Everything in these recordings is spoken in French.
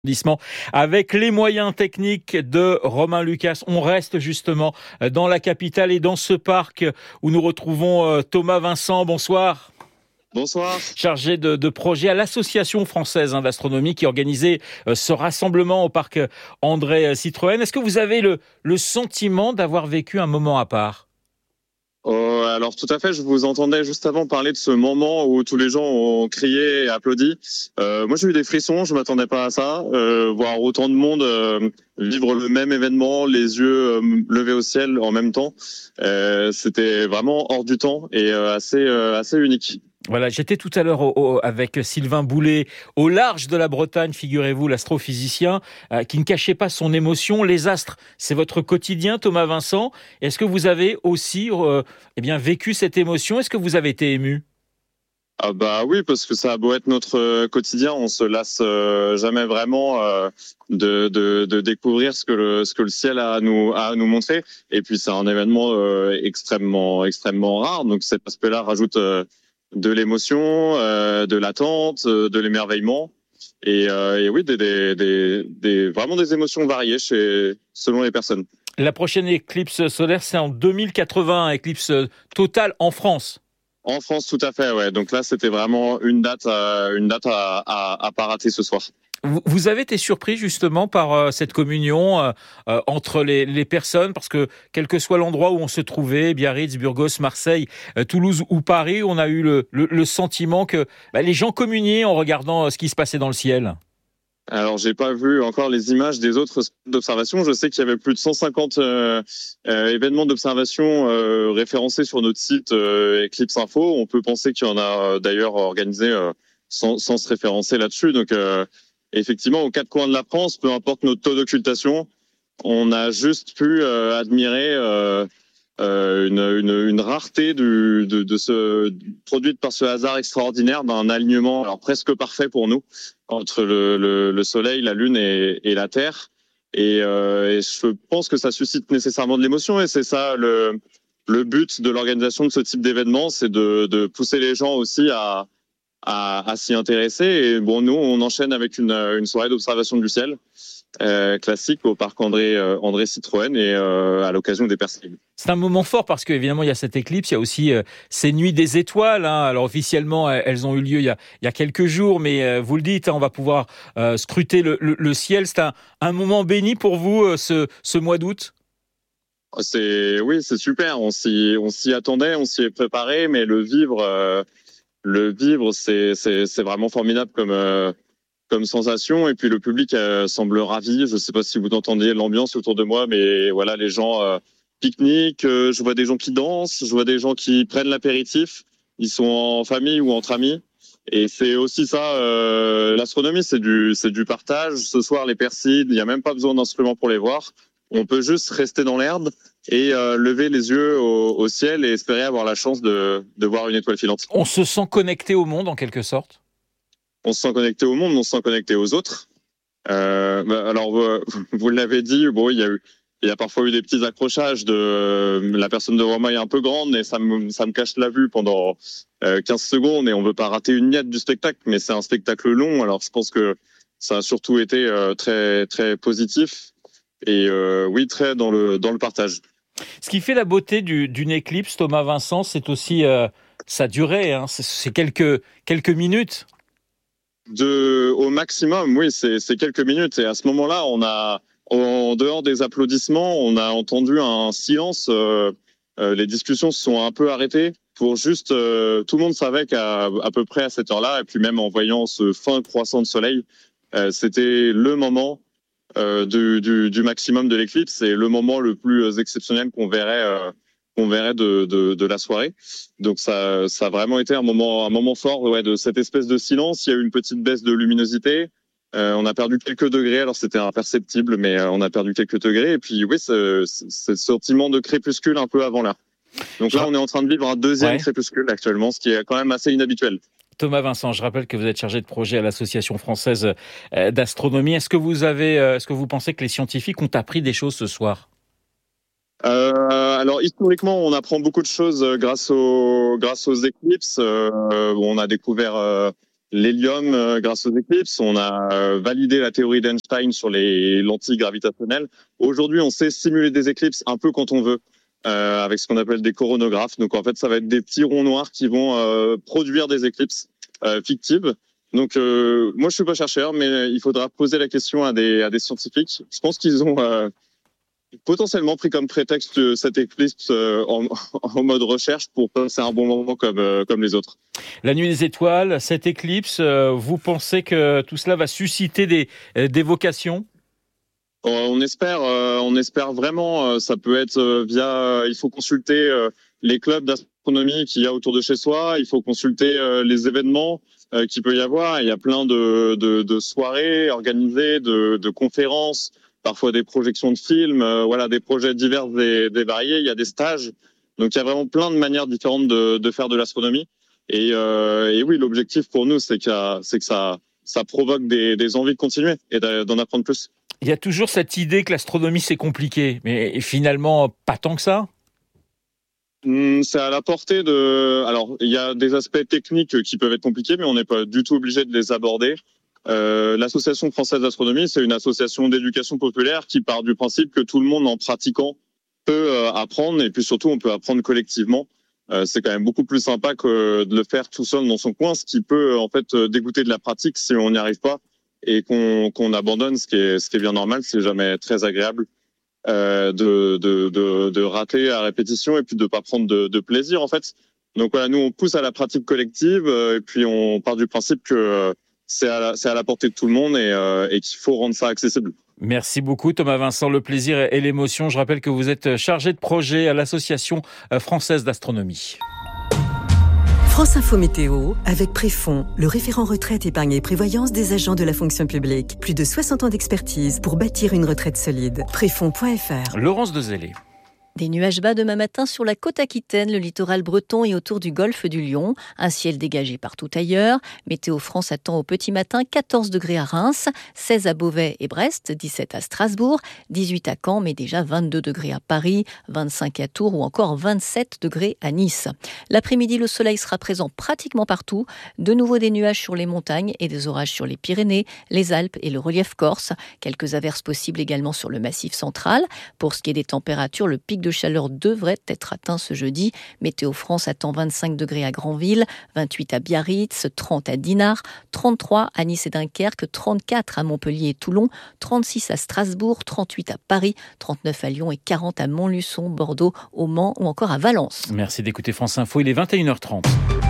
Arrondissement. Avec les moyens techniques de Romain Lucas, on reste justement dans la capitale et dans ce parc où nous retrouvons Thomas Vincent. Bonsoir. Bonsoir. Chargé de projet à l'Association française d'astronomie qui organisait ce rassemblement au parc André Citroën. Est-ce que vous avez le sentiment d'avoir vécu un moment à part ? Alors tout à fait, je vous entendais juste avant parler de ce moment où tous les gens ont crié et applaudi. Moi j'ai eu des frissons, je m'attendais pas à ça. Voir autant de monde vivre le même événement, les yeux levés au ciel en même temps, c'était vraiment hors du temps et assez unique. Voilà, j'étais tout à l'heure avec Sylvain Boulet, au large de la Bretagne, figurez-vous, l'astrophysicien, qui ne cachait pas son émotion. Les astres, c'est votre quotidien, Thomas Vincent. Est-ce que vous avez aussi vécu cette émotion ? Est-ce que vous avez été ému ? Ah bah oui, parce que ça a beau être notre quotidien, on se lasse jamais vraiment de découvrir ce que le ciel a à nous montrer. Et puis c'est un événement extrêmement rare, donc cet aspect-là rajoute de l'émotion, de l'attente, de l'émerveillement, et oui, vraiment des émotions variées selon les personnes. La prochaine éclipse solaire, c'est en 2080, éclipse totale en France. En France, tout à fait, ouais. Donc là, c'était vraiment une date à pas rater ce soir. Vous avez été surpris justement par cette communion entre les personnes, parce que quel que soit l'endroit où on se trouvait, Biarritz, Burgos, Marseille, Toulouse ou Paris, on a eu le sentiment que les gens communiaient en regardant ce qui se passait dans le ciel. Alors, j'ai pas vu encore les images des autres spots d'observation. Je sais qu'il y avait plus de 150 événements d'observation référencés sur notre site Eclipse Info. On peut penser qu'il y en a d'ailleurs organisé sans se référencer là-dessus. Donc, effectivement, aux quatre coins de la France, peu importe notre taux d'occultation, on a juste pu admirer une rareté de ce produite par ce hasard extraordinaire d'un alignement alors presque parfait pour nous entre le Soleil, la Lune et la Terre. Et je pense que ça suscite nécessairement de l'émotion, et c'est ça le but de l'organisation de ce type d'événement, c'est de pousser les gens aussi à s'y intéresser. Et bon, nous, on enchaîne avec une soirée d'observation du ciel classique au parc André Citroën, et à l'occasion des Perséides. C'est un moment fort parce qu'évidemment, il y a cette éclipse, il y a aussi ces nuits des étoiles. Alors officiellement, elles ont eu lieu il y a quelques jours, mais vous le dites, on va pouvoir scruter le ciel. C'est un moment béni pour vous, ce mois d'août ? Oui, c'est super. On s'y attendait, on s'y est préparé, mais le vivre, c'est vraiment formidable comme sensation. Et puis le public semble ravi. Je ne sais pas si vous entendez l'ambiance autour de moi, mais voilà, les gens pique-niquent. Je vois des gens qui dansent, je vois des gens qui prennent l'apéritif. Ils sont en famille ou entre amis. Et c'est aussi ça, l'astronomie, c'est du partage. Ce soir, les Perséides, il n'y a même pas besoin d'instruments pour les voir. On peut juste rester dans l'herbe et lever les yeux au ciel et espérer avoir la chance de voir une étoile filante. On se sent connecté au monde en quelque sorte ? On se sent connecté au monde, on se sent connecté aux autres. Alors, vous l'avez dit, bon, il y a parfois eu des petits accrochages la personne devant moi est un peu grande et ça me cache la vue pendant 15 secondes, et on veut pas rater une miette du spectacle, mais c'est un spectacle long. Alors, je pense que ça a surtout été très, très positif et oui, très dans le partage. Ce qui fait la beauté d'une éclipse, Thomas Vincent, c'est aussi sa durée. Hein. C'est quelques minutes. Au maximum, oui, c'est quelques minutes. Et à ce moment-là, en dehors des applaudissements, on a entendu un silence. Les discussions se sont un peu arrêtées pour juste. Tout le monde savait qu'à peu près à cette heure-là, et puis même en voyant ce fin croissant de soleil, c'était le moment du maximum de l'éclipse, et le moment le plus exceptionnel qu'on verrait de la soirée. Donc ça a vraiment été un moment fort, ouais, de cette espèce de silence. Il y a eu une petite baisse de luminosité. On a perdu quelques degrés, alors c'était imperceptible, mais on a perdu quelques degrés. Et puis oui, ce sentiment de crépuscule un peu avant l'heure. Donc là, on est en train de vivre un deuxième crépuscule actuellement, ce qui est quand même assez inhabituel. Thomas Vincent, je rappelle que vous êtes chargé de projet à l'Association française d'astronomie. Est-ce que vous pensez que les scientifiques ont appris des choses ce soir ? Alors historiquement, on apprend beaucoup de choses grâce aux éclipses. On a découvert l'hélium grâce aux éclipses. On a validé la théorie d'Einstein sur les lentilles gravitationnelles. Aujourd'hui, on sait simuler des éclipses un peu quand on veut, avec ce qu'on appelle des coronographes. Donc en fait, ça va être des petits ronds noirs qui vont produire des éclipses fictives. Donc moi, je suis pas chercheur, mais il faudra poser la question à des scientifiques. Je pense qu'ils ont potentiellement pris comme prétexte cette éclipse en mode recherche pour passer un bon moment comme les autres. La nuit des étoiles, cette éclipse, vous pensez que tout cela va susciter des vocations ? On espère vraiment. Ça peut être via. Il faut consulter les clubs d'astronomie qu'il y a autour de chez soi. Il faut consulter les événements qu'il peut y avoir. Il y a plein de soirées organisées, de conférences, parfois des projections de films. Voilà, des projets divers et variés. Il y a des stages. Donc il y a vraiment plein de manières différentes de faire de l'astronomie. Et oui, l'objectif pour nous, c'est que ça provoque des envies de continuer et d'en apprendre plus. Il y a toujours cette idée que l'astronomie, c'est compliqué, mais finalement, pas tant que ça. C'est à la portée de... Alors, il y a des aspects techniques qui peuvent être compliqués, mais on n'est pas du tout obligé de les aborder. L'Association française d'astronomie, c'est une association d'éducation populaire qui part du principe que tout le monde, en pratiquant, peut apprendre, et puis surtout, on peut apprendre collectivement. C'est quand même beaucoup plus sympa que de le faire tout seul dans son coin, ce qui peut en fait dégoûter de la pratique si on n'y arrive pas et qu'on abandonne, ce qui est bien normal. C'est jamais très agréable de rater à répétition et puis de pas prendre de plaisir en fait. Donc voilà, nous on pousse à la pratique collective et puis on part du principe que c'est à la portée de tout le monde et qu'il faut rendre ça accessible. Merci beaucoup Thomas Vincent, le plaisir et l'émotion. Je rappelle que vous êtes chargé de projet à l'Association française d'astronomie. France Info Météo avec Préfond, le référent retraite, épargne et prévoyance des agents de la fonction publique. Plus de 60 ans d'expertise pour bâtir une retraite solide. Préfond.fr. Laurence Dezellé. Des nuages bas demain matin sur la côte aquitaine, le littoral breton et autour du golfe du Lion. Un ciel dégagé partout ailleurs. Météo France attend au petit matin 14 degrés à Reims, 16 à Beauvais et Brest, 17 à Strasbourg, 18 à Caen, mais déjà 22 degrés à Paris, 25 à Tours ou encore 27 degrés à Nice. L'après-midi, le soleil sera présent pratiquement partout. De nouveau des nuages sur les montagnes et des orages sur les Pyrénées, les Alpes et le relief corse. Quelques averses possibles également sur le massif central. Pour ce qui est des températures, le pic de chaleur devrait être atteint ce jeudi. Météo France attend 25 degrés à Granville, 28 à Biarritz, 30 à Dinard, 33 à Nice et Dunkerque, 34 à Montpellier et Toulon, 36 à Strasbourg, 38 à Paris, 39 à Lyon et 40 à Montluçon, Bordeaux, au Mans ou encore à Valence. Merci d'écouter France Info, il est 21h30.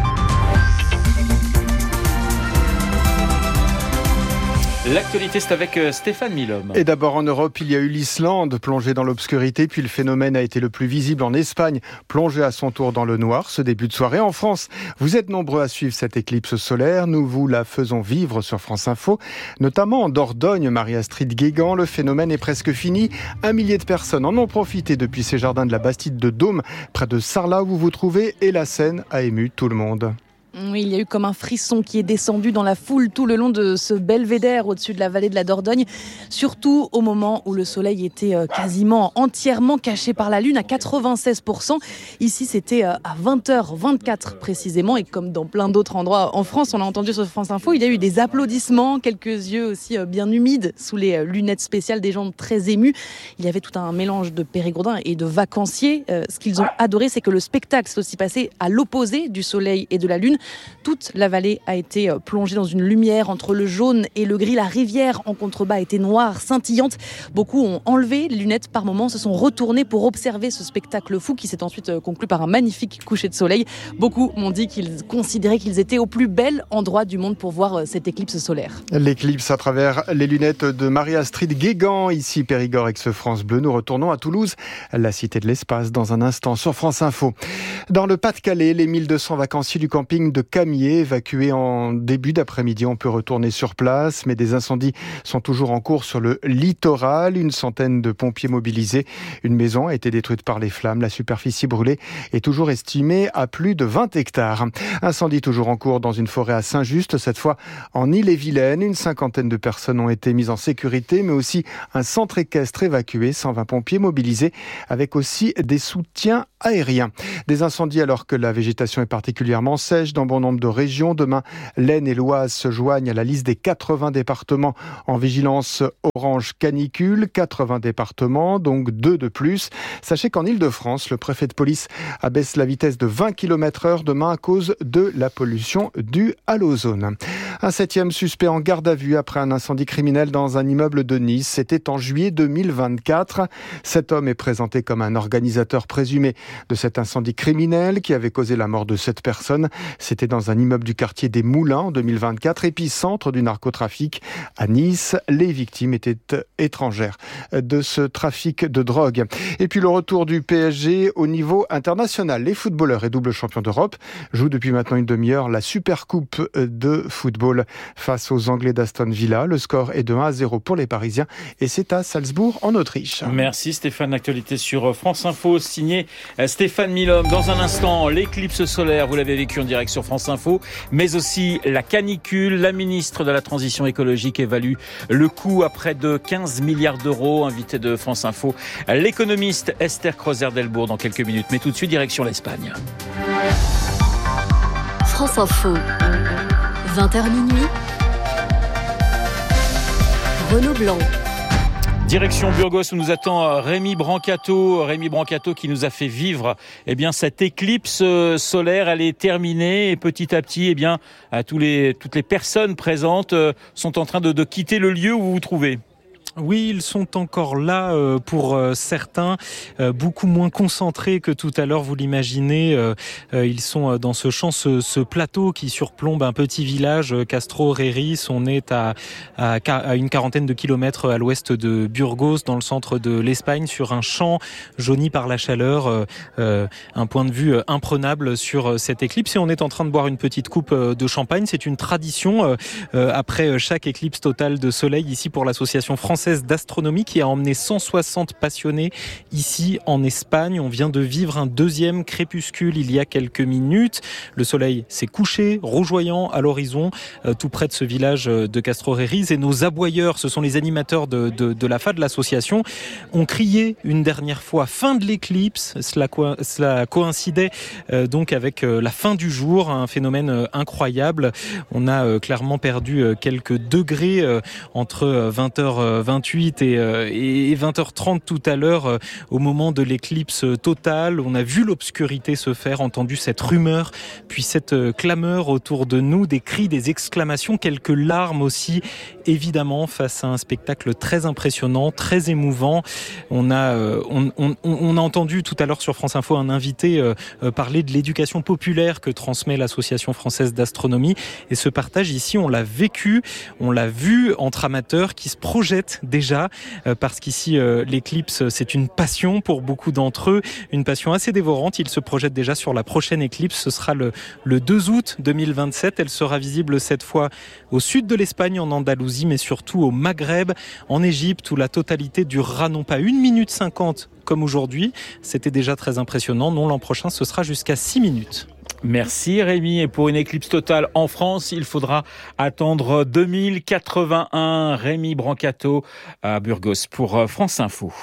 L'actualité, c'est avec Stéphane Milhomme. Et d'abord en Europe, il y a eu l'Islande, plongée dans l'obscurité, puis le phénomène a été le plus visible en Espagne, plongée à son tour dans le noir, ce début de soirée. En France, vous êtes nombreux à suivre cette éclipse solaire, nous vous la faisons vivre sur France Info, notamment en Dordogne, Marie-Astrid Guégan. Le phénomène est presque fini, 1 millier de personnes en ont profité depuis ces jardins de la Bastide de Dôme, près de Sarlat où vous vous trouvez, et la scène a ému tout le monde. Oui, il y a eu comme un frisson qui est descendu dans la foule tout le long de ce belvédère au-dessus de la vallée de la Dordogne, surtout au moment où le soleil était quasiment entièrement caché par la lune à 96%. Ici, c'était à 20h24 précisément, et comme dans plein d'autres endroits en France, on l'a entendu sur France Info, il y a eu des applaudissements, quelques yeux aussi bien humides sous les lunettes spéciales, des gens très émus. Il y avait tout un mélange de périgourdins et de vacanciers. Ce qu'ils ont adoré, c'est que le spectacle s'est aussi passé à l'opposé du soleil et de la lune. Toute la vallée a été plongée dans une lumière entre le jaune et le gris. La rivière en contrebas était noire, scintillante. Beaucoup ont enlevé les lunettes par moments, se sont retournés pour observer ce spectacle fou qui s'est ensuite conclu par un magnifique coucher de soleil. Beaucoup m'ont dit qu'ils considéraient qu'ils étaient au plus bel endroit du monde pour voir cette éclipse solaire. L'éclipse à travers les lunettes de Marie-Astrid Guégan, ici Périgord, ex-France Bleu. Nous retournons à Toulouse, la cité de l'espace, dans un instant sur France Info. Dans le Pas-de-Calais, les 1200 vacanciers du camping de Camier, évacués en début d'après-midi. On peut retourner sur place, mais des incendies sont toujours en cours sur le littoral. Une centaine de pompiers mobilisés. Une maison a été détruite par les flammes. La superficie brûlée est toujours estimée à plus de 20 hectares. Incendie toujours en cours dans une forêt à Saint-Just, cette fois en Ille-et-Vilaine. Une cinquantaine de personnes ont été mises en sécurité, mais aussi un centre équestre évacué, 120 pompiers mobilisés, avec aussi des soutiens aérien. Des incendies alors que la végétation est particulièrement sèche dans bon nombre de régions. Demain, l'Aisne et l'Oise se joignent à la liste des 80 départements en vigilance orange canicule. 80 départements, donc 2 de plus. Sachez qu'en Ile-de-France, le préfet de police abaisse la vitesse de 20 km/h demain à cause de la pollution due à l'ozone. Un 7e suspect en garde à vue après un incendie criminel dans un immeuble de Nice. C'était en juillet 2024. Cet homme est présenté comme un organisateur présumé de cet incendie criminel qui avait causé la mort de 7 personnes. C'était dans un immeuble du quartier des Moulins en 2024, épicentre du narcotrafic à Nice. Les victimes étaient étrangères de ce trafic de drogue. Et puis le retour du PSG au niveau international. Les footballeurs et double champions d'Europe jouent depuis maintenant une demi-heure la Supercoupe de football face aux Anglais d'Aston Villa. Le score est de 1-0 pour les Parisiens et c'est à Salzbourg en Autriche. Merci Stéphane. L'actualité sur France Info, signé Stéphane Milhomme. Dans un instant, l'éclipse solaire, vous l'avez vécu en direct sur France Info, mais aussi la canicule. La ministre de la Transition écologique évalue le coût à près de 15 milliards d'euros. Invité de France Info, l'économiste Esther Crozer-Delbourg dans quelques minutes. Mais tout de suite, direction l'Espagne. France Info, 20h minuit. Renaud Blanc. Direction Burgos où nous attend Rémi Brancato. Rémi Brancato qui nous a fait vivre cette éclipse solaire. Elle est terminée et petit à petit toutes les personnes présentes sont en train de quitter le lieu où vous vous trouvez. Oui, ils sont encore là pour certains, beaucoup moins concentrés que tout à l'heure, vous l'imaginez. Ils sont dans ce champ, ce plateau qui surplombe un petit village, Castro Reris. On est à une quarantaine de kilomètres à l'ouest de Burgos, dans le centre de l'Espagne, sur un champ jauni par la chaleur. Un point de vue imprenable sur cette éclipse. Et on est en train de boire une petite coupe de champagne. C'est une tradition après chaque éclipse totale de soleil ici pour l'association française d'astronomie qui a emmené 160 passionnés ici en Espagne. On vient de vivre un deuxième crépuscule il y a quelques minutes. Le soleil s'est couché, rougeoyant à l'horizon, tout près de ce village de Castro Reris. Et nos aboyeurs, ce sont les animateurs de la FA, de l'association, ont crié une dernière fois fin de l'éclipse. Cela coïncidait donc avec la fin du jour, un phénomène incroyable. On a clairement perdu quelques degrés entre 20h28 et 20h30 tout à l'heure au moment de l'éclipse totale. On a vu l'obscurité se faire, entendu cette rumeur, puis cette clameur autour de nous, des cris, des exclamations, quelques larmes aussi, évidemment, face à un spectacle très impressionnant, très émouvant. On a entendu tout à l'heure sur France Info un invité parler de l'éducation populaire que transmet l'Association française d'astronomie. Et ce partage ici, on l'a vécu, on l'a vu entre amateurs qui se projettent déjà, parce qu'ici l'éclipse c'est une passion pour beaucoup d'entre eux, une passion assez dévorante. Ils se projettent déjà sur la prochaine éclipse, ce sera le 2 août 2027. Elle sera visible cette fois au sud de l'Espagne, en Andalousie, mais surtout au Maghreb, en Égypte, où la totalité durera non pas 1 minute 50 comme aujourd'hui, c'était déjà très impressionnant. Non, l'an prochain ce sera jusqu'à 6 minutes. Merci Rémi. Et pour une éclipse totale en France, il faudra attendre 2081. Rémi Brancato à Burgos pour France Info.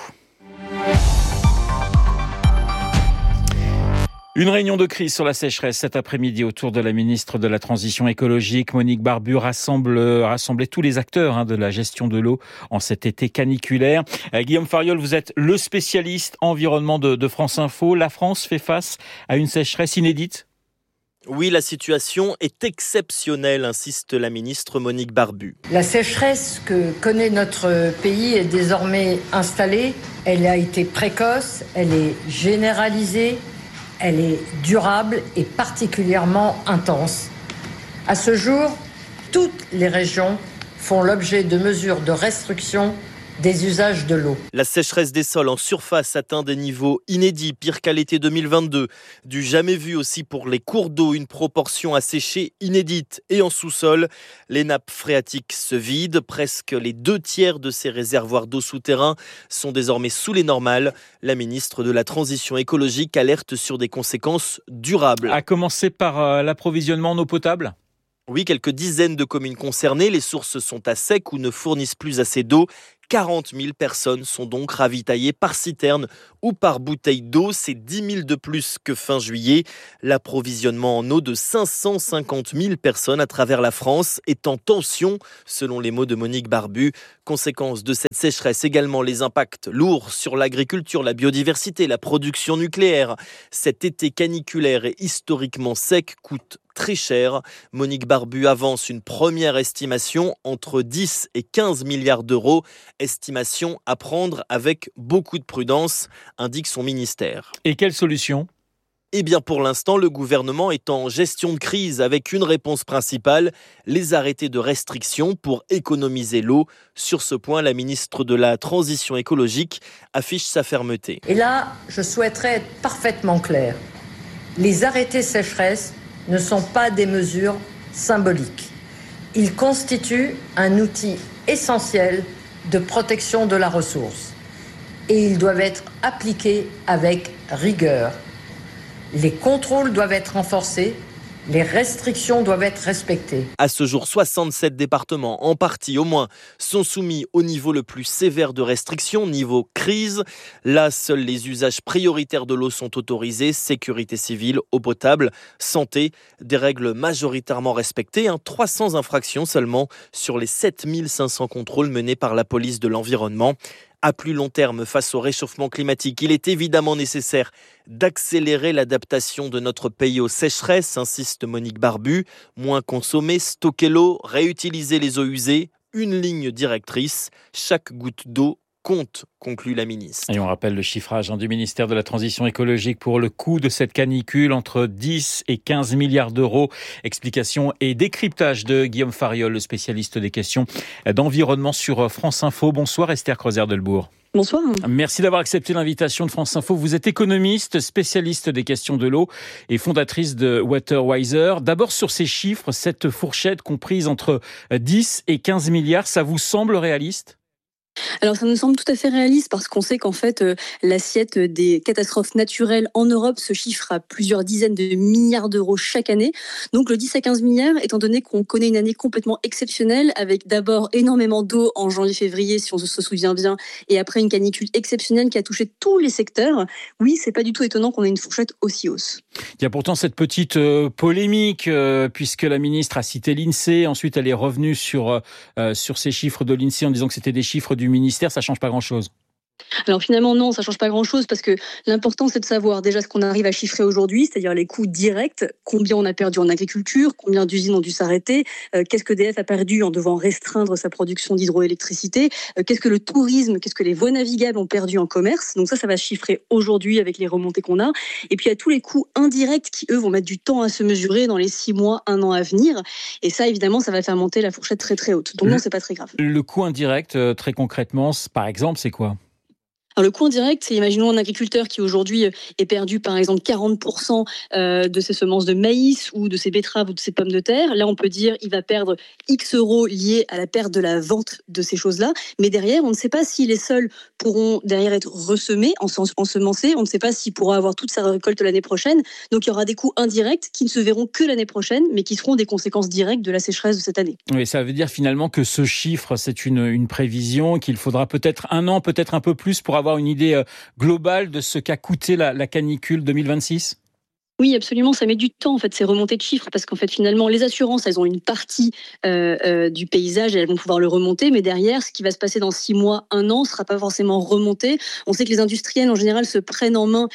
Une réunion de crise sur la sécheresse cet après-midi autour de la ministre de la Transition écologique. Monique Barbu rassemblait tous les acteurs de la gestion de l'eau en cet été caniculaire. Guillaume Fariol, vous êtes le spécialiste environnement de France Info. La France fait face à une sécheresse inédite ? Oui, la situation est exceptionnelle, insiste la ministre Monique Barbu. La sécheresse que connaît notre pays est désormais installée. Elle a été précoce, elle est généralisée, elle est durable et particulièrement intense. À ce jour, toutes les régions font l'objet de mesures de restriction des usages de l'eau. La sécheresse des sols en surface atteint des niveaux inédits, pire qu'à l'été 2022. Du jamais vu aussi pour les cours d'eau, une proportion asséchée inédite. Et en sous-sol, les nappes phréatiques se vident. Presque les 2/3 de ces réservoirs d'eau souterrains sont désormais sous les normales. La ministre de la Transition écologique alerte sur des conséquences durables. À commencer par l'approvisionnement en eau potable ? Oui, quelques dizaines de communes concernées. Les sources sont à sec ou ne fournissent plus assez d'eau. 40 000 personnes sont donc ravitaillées par citerne ou par bouteille d'eau. C'est 10 000 de plus que fin juillet. L'approvisionnement en eau de 550 000 personnes à travers la France est en tension, selon les mots de Monique Barbu. Conséquence de cette sécheresse également les impacts lourds sur l'agriculture, la biodiversité, la production nucléaire. Cet été caniculaire et historiquement sec coûte très cher. Monique Barbu avance une première estimation entre 10 et 15 milliards d'euros. Estimation à prendre avec beaucoup de prudence, indique son ministère. Et quelle solution ? Eh bien, pour l'instant, le gouvernement est en gestion de crise avec une réponse principale, les arrêtés de restriction pour économiser l'eau. Sur ce point, la ministre de la Transition écologique affiche sa fermeté. Et là, je souhaiterais être parfaitement claire. Les arrêtés sécheresse ne sont pas des mesures symboliques. Ils constituent un outil essentiel de protection de la ressource. Et ils doivent être appliqués avec rigueur. Les contrôles doivent être renforcés, les restrictions doivent être respectées. À ce jour, 67 départements, en partie au moins, sont soumis au niveau le plus sévère de restrictions, niveau crise. Là, seuls les usages prioritaires de l'eau sont autorisés, sécurité civile, eau potable, santé, des règles majoritairement respectées, 300 infractions seulement sur les 7500 contrôles menés par la police de l'environnement. À plus long terme, face au réchauffement climatique, il est évidemment nécessaire d'accélérer l'adaptation de notre pays aux sécheresses, insiste Monique Barbu. Moins consommer, stocker l'eau, réutiliser les eaux usées, une ligne directrice. Chaque goutte d'eau compte, conclut la ministre. Et on rappelle le chiffrage du ministère de la Transition écologique pour le coût de cette canicule, entre 10 et 15 milliards d'euros. Explication et décryptage de Guillaume Fariol, le spécialiste des questions d'environnement sur France Info. Bonsoir Esther Creuser-Delbourg. Bonsoir. Merci d'avoir accepté l'invitation de France Info. Vous êtes économiste, spécialiste des questions de l'eau et fondatrice de Waterwiser. D'abord sur ces chiffres, cette fourchette comprise entre 10 et 15 milliards, ça vous semble réaliste ? Alors ça nous semble tout à fait réaliste parce qu'on sait qu'en fait l'assiette des catastrophes naturelles en Europe se chiffre à plusieurs dizaines de milliards d'euros chaque année. Donc le 10 à 15 milliards, étant donné qu'on connaît une année complètement exceptionnelle avec d'abord énormément d'eau en janvier-février si on se souvient bien et après une canicule exceptionnelle qui a touché tous les secteurs, oui c'est pas du tout étonnant qu'on ait une fourchette aussi hausse. Il y a pourtant cette petite polémique puisque la ministre a cité l'INSEE, ensuite elle est revenue sur ces chiffres de l'INSEE en disant que c'était des chiffres du ministère, ça change pas grand-chose. Alors finalement non, ça change pas grand-chose parce que l'important c'est de savoir déjà ce qu'on arrive à chiffrer aujourd'hui, c'est-à-dire les coûts directs, combien on a perdu en agriculture, combien d'usines ont dû s'arrêter, qu'est-ce que EDF a perdu en devant restreindre sa production d'hydroélectricité, qu'est-ce que le tourisme, qu'est-ce que les voies navigables ont perdu en commerce. Donc ça va se chiffrer aujourd'hui avec les remontées qu'on a. Et puis il y a tous les coûts indirects qui eux vont mettre du temps à se mesurer dans les 6 mois, 1 an à venir. Et ça évidemment ça va faire monter la fourchette très très haute. Donc non, c'est pas très grave. Le coût indirect, très concrètement, par exemple, c'est quoi ? Alors, le coût indirect, c'est imaginons un agriculteur qui aujourd'hui est perdu par exemple 40% de ses semences de maïs ou de ses betteraves ou de ses pommes de terre. Là, on peut dire il va perdre X euros liés à la perte de la vente de ces choses-là. Mais derrière, on ne sait pas si les sols pourront derrière être ressemés, ensemencés. On ne sait pas s'il pourra avoir toute sa récolte l'année prochaine. Donc, il y aura des coûts indirects qui ne se verront que l'année prochaine, mais qui seront des conséquences directes de la sécheresse de cette année. Oui, ça veut dire finalement que ce chiffre, c'est une prévision, qu'il faudra peut-être 1 an, peut-être un peu plus pour avoir une idée globale de ce qu'a coûté la canicule 2026 ? Oui, absolument, ça met du temps en fait ces remontées de chiffres parce qu'en fait finalement les assurances elles ont une partie du paysage et elles vont pouvoir le remonter, mais derrière ce qui va se passer dans 6 mois, 1 an sera pas forcément remonté. On sait que les industriels en général se prennent en main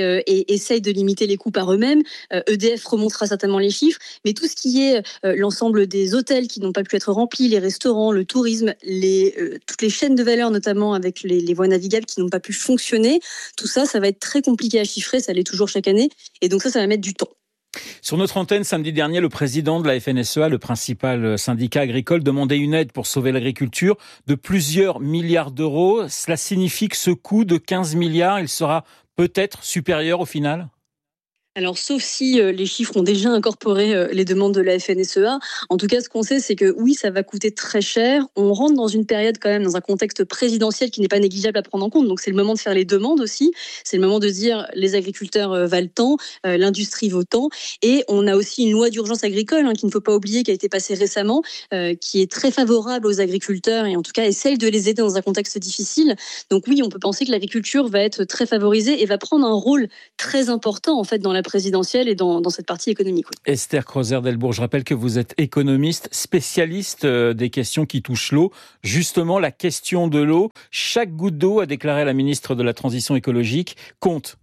et essayent de limiter les coûts par eux-mêmes. EDF remontera certainement les chiffres, mais tout ce qui est l'ensemble des hôtels qui n'ont pas pu être remplis, les restaurants, le tourisme, toutes les chaînes de valeur notamment avec les voies navigables qui n'ont pas pu fonctionner, tout ça, ça va être très compliqué à chiffrer, ça l'est toujours chaque année, et donc ça va mettre du temps. Sur notre antenne, samedi dernier, le président de la FNSEA, le principal syndicat agricole, demandait une aide pour sauver l'agriculture de plusieurs milliards d'euros. Cela signifie que ce coût de 15 milliards, il sera peut-être supérieur au final ? Alors, sauf si les chiffres ont déjà incorporé les demandes de la FNSEA, en tout cas, ce qu'on sait, c'est que oui, ça va coûter très cher. On rentre dans une période quand même, dans un contexte présidentiel qui n'est pas négligeable à prendre en compte. Donc, c'est le moment de faire les demandes aussi. C'est le moment de dire les agriculteurs valent tant, l'industrie vaut tant. Et on a aussi une loi d'urgence agricole qu'il ne faut pas oublier, qui a été passée récemment, qui est très favorable aux agriculteurs et en tout cas essaye de les aider dans un contexte difficile. Donc oui, on peut penser que l'agriculture va être très favorisée et va prendre un rôle très important en fait dans la présidentielle et dans cette partie économique. Oui. Esther Crozer-Delbourg, je rappelle que vous êtes économiste, spécialiste des questions qui touchent l'eau. Justement, la question de l'eau, chaque goutte d'eau, a déclaré la ministre de la Transition écologique, compte.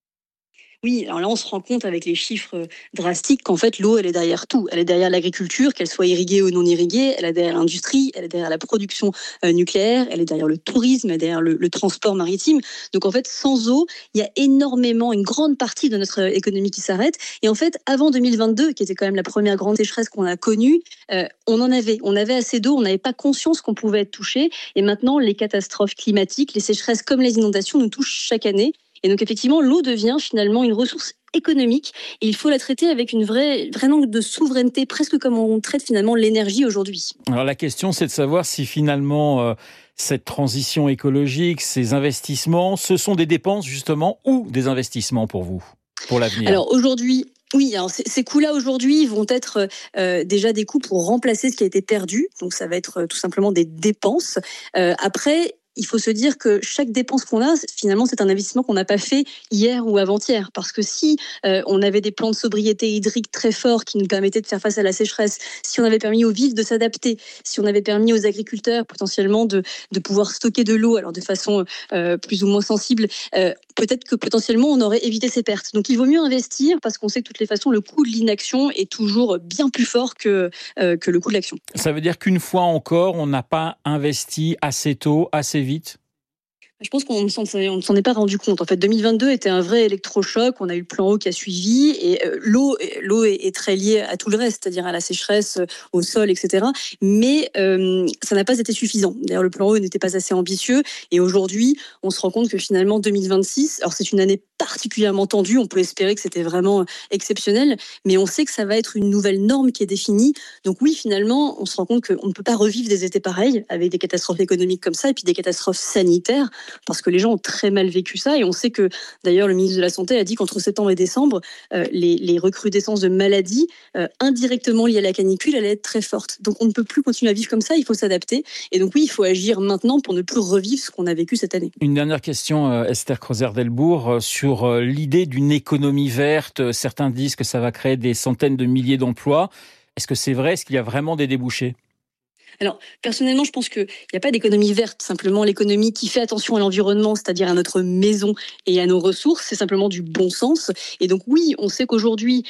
Oui, alors là, on se rend compte avec les chiffres drastiques qu'en fait, l'eau, elle est derrière tout. Elle est derrière l'agriculture, qu'elle soit irriguée ou non irriguée. Elle est derrière l'industrie, elle est derrière la production nucléaire, elle est derrière le tourisme, elle est derrière le transport maritime. Donc en fait, sans eau, il y a énormément, une grande partie de notre économie qui s'arrête. Et en fait, avant 2022, qui était quand même la première grande sécheresse qu'on a connue, on avait assez d'eau, on n'avait pas conscience qu'on pouvait être touché. Et maintenant, les catastrophes climatiques, les sécheresses comme les inondations nous touchent chaque année. Et donc effectivement, l'eau devient finalement une ressource économique et il faut la traiter avec une vraie langue de souveraineté, presque comme on traite finalement l'énergie aujourd'hui. Alors la question, c'est de savoir si finalement cette transition écologique, ces investissements, ce sont des dépenses justement ou des investissements pour vous, pour l'avenir ? Alors aujourd'hui, oui, alors ces coûts-là aujourd'hui vont être déjà des coûts pour remplacer ce qui a été perdu. Donc ça va être tout simplement des dépenses. Après, il faut se dire que chaque dépense qu'on a, finalement, c'est un investissement qu'on n'a pas fait hier ou avant-hier. Parce que si on avait des plans de sobriété hydrique très forts qui nous permettaient de faire face à la sécheresse, si on avait permis aux villes de s'adapter, si on avait permis aux agriculteurs potentiellement de pouvoir stocker de l'eau, alors de façon plus ou moins sensible, peut-être que potentiellement on aurait évité ces pertes. Donc il vaut mieux investir parce qu'on sait que de toutes les façons, le coût de l'inaction est toujours bien plus fort que le coût de l'action. Ça veut dire qu'une fois encore, on n'a pas investi assez tôt, assez vite ? Je pense qu'on ne s'en est pas rendu compte. En fait, 2022 était un vrai électrochoc. On a eu le plan eau qui a suivi et l'eau est très liée à tout le reste, c'est-à-dire à la sécheresse, au sol, etc. Mais ça n'a pas été suffisant. D'ailleurs, le plan eau n'était pas assez ambitieux. Et aujourd'hui, on se rend compte que finalement, 2026, alors c'est une année particulièrement tendue. On peut espérer que c'était vraiment exceptionnel, mais on sait que ça va être une nouvelle norme qui est définie. Donc oui, finalement, on se rend compte qu'on ne peut pas revivre des étés pareils avec des catastrophes économiques comme ça et puis des catastrophes sanitaires. Parce que les gens ont très mal vécu ça. Et on sait que, d'ailleurs, le ministre de la Santé a dit qu'entre septembre et décembre, les recrudescences de maladies indirectement liées à la canicule allaient être très fortes. Donc, on ne peut plus continuer à vivre comme ça. Il faut s'adapter. Et donc, oui, il faut agir maintenant pour ne plus revivre ce qu'on a vécu cette année. Une dernière question, Esther Crozer-Delbourg, sur l'idée d'une économie verte. Certains disent que ça va créer des centaines de milliers d'emplois. Est-ce que c'est vrai ? Est-ce qu'il y a vraiment des débouchés ? Alors, personnellement, je pense qu'il n'y a pas d'économie verte, simplement l'économie qui fait attention à l'environnement, c'est-à-dire à notre maison et à nos ressources, c'est simplement du bon sens. Et donc oui, on sait qu'aujourd'hui,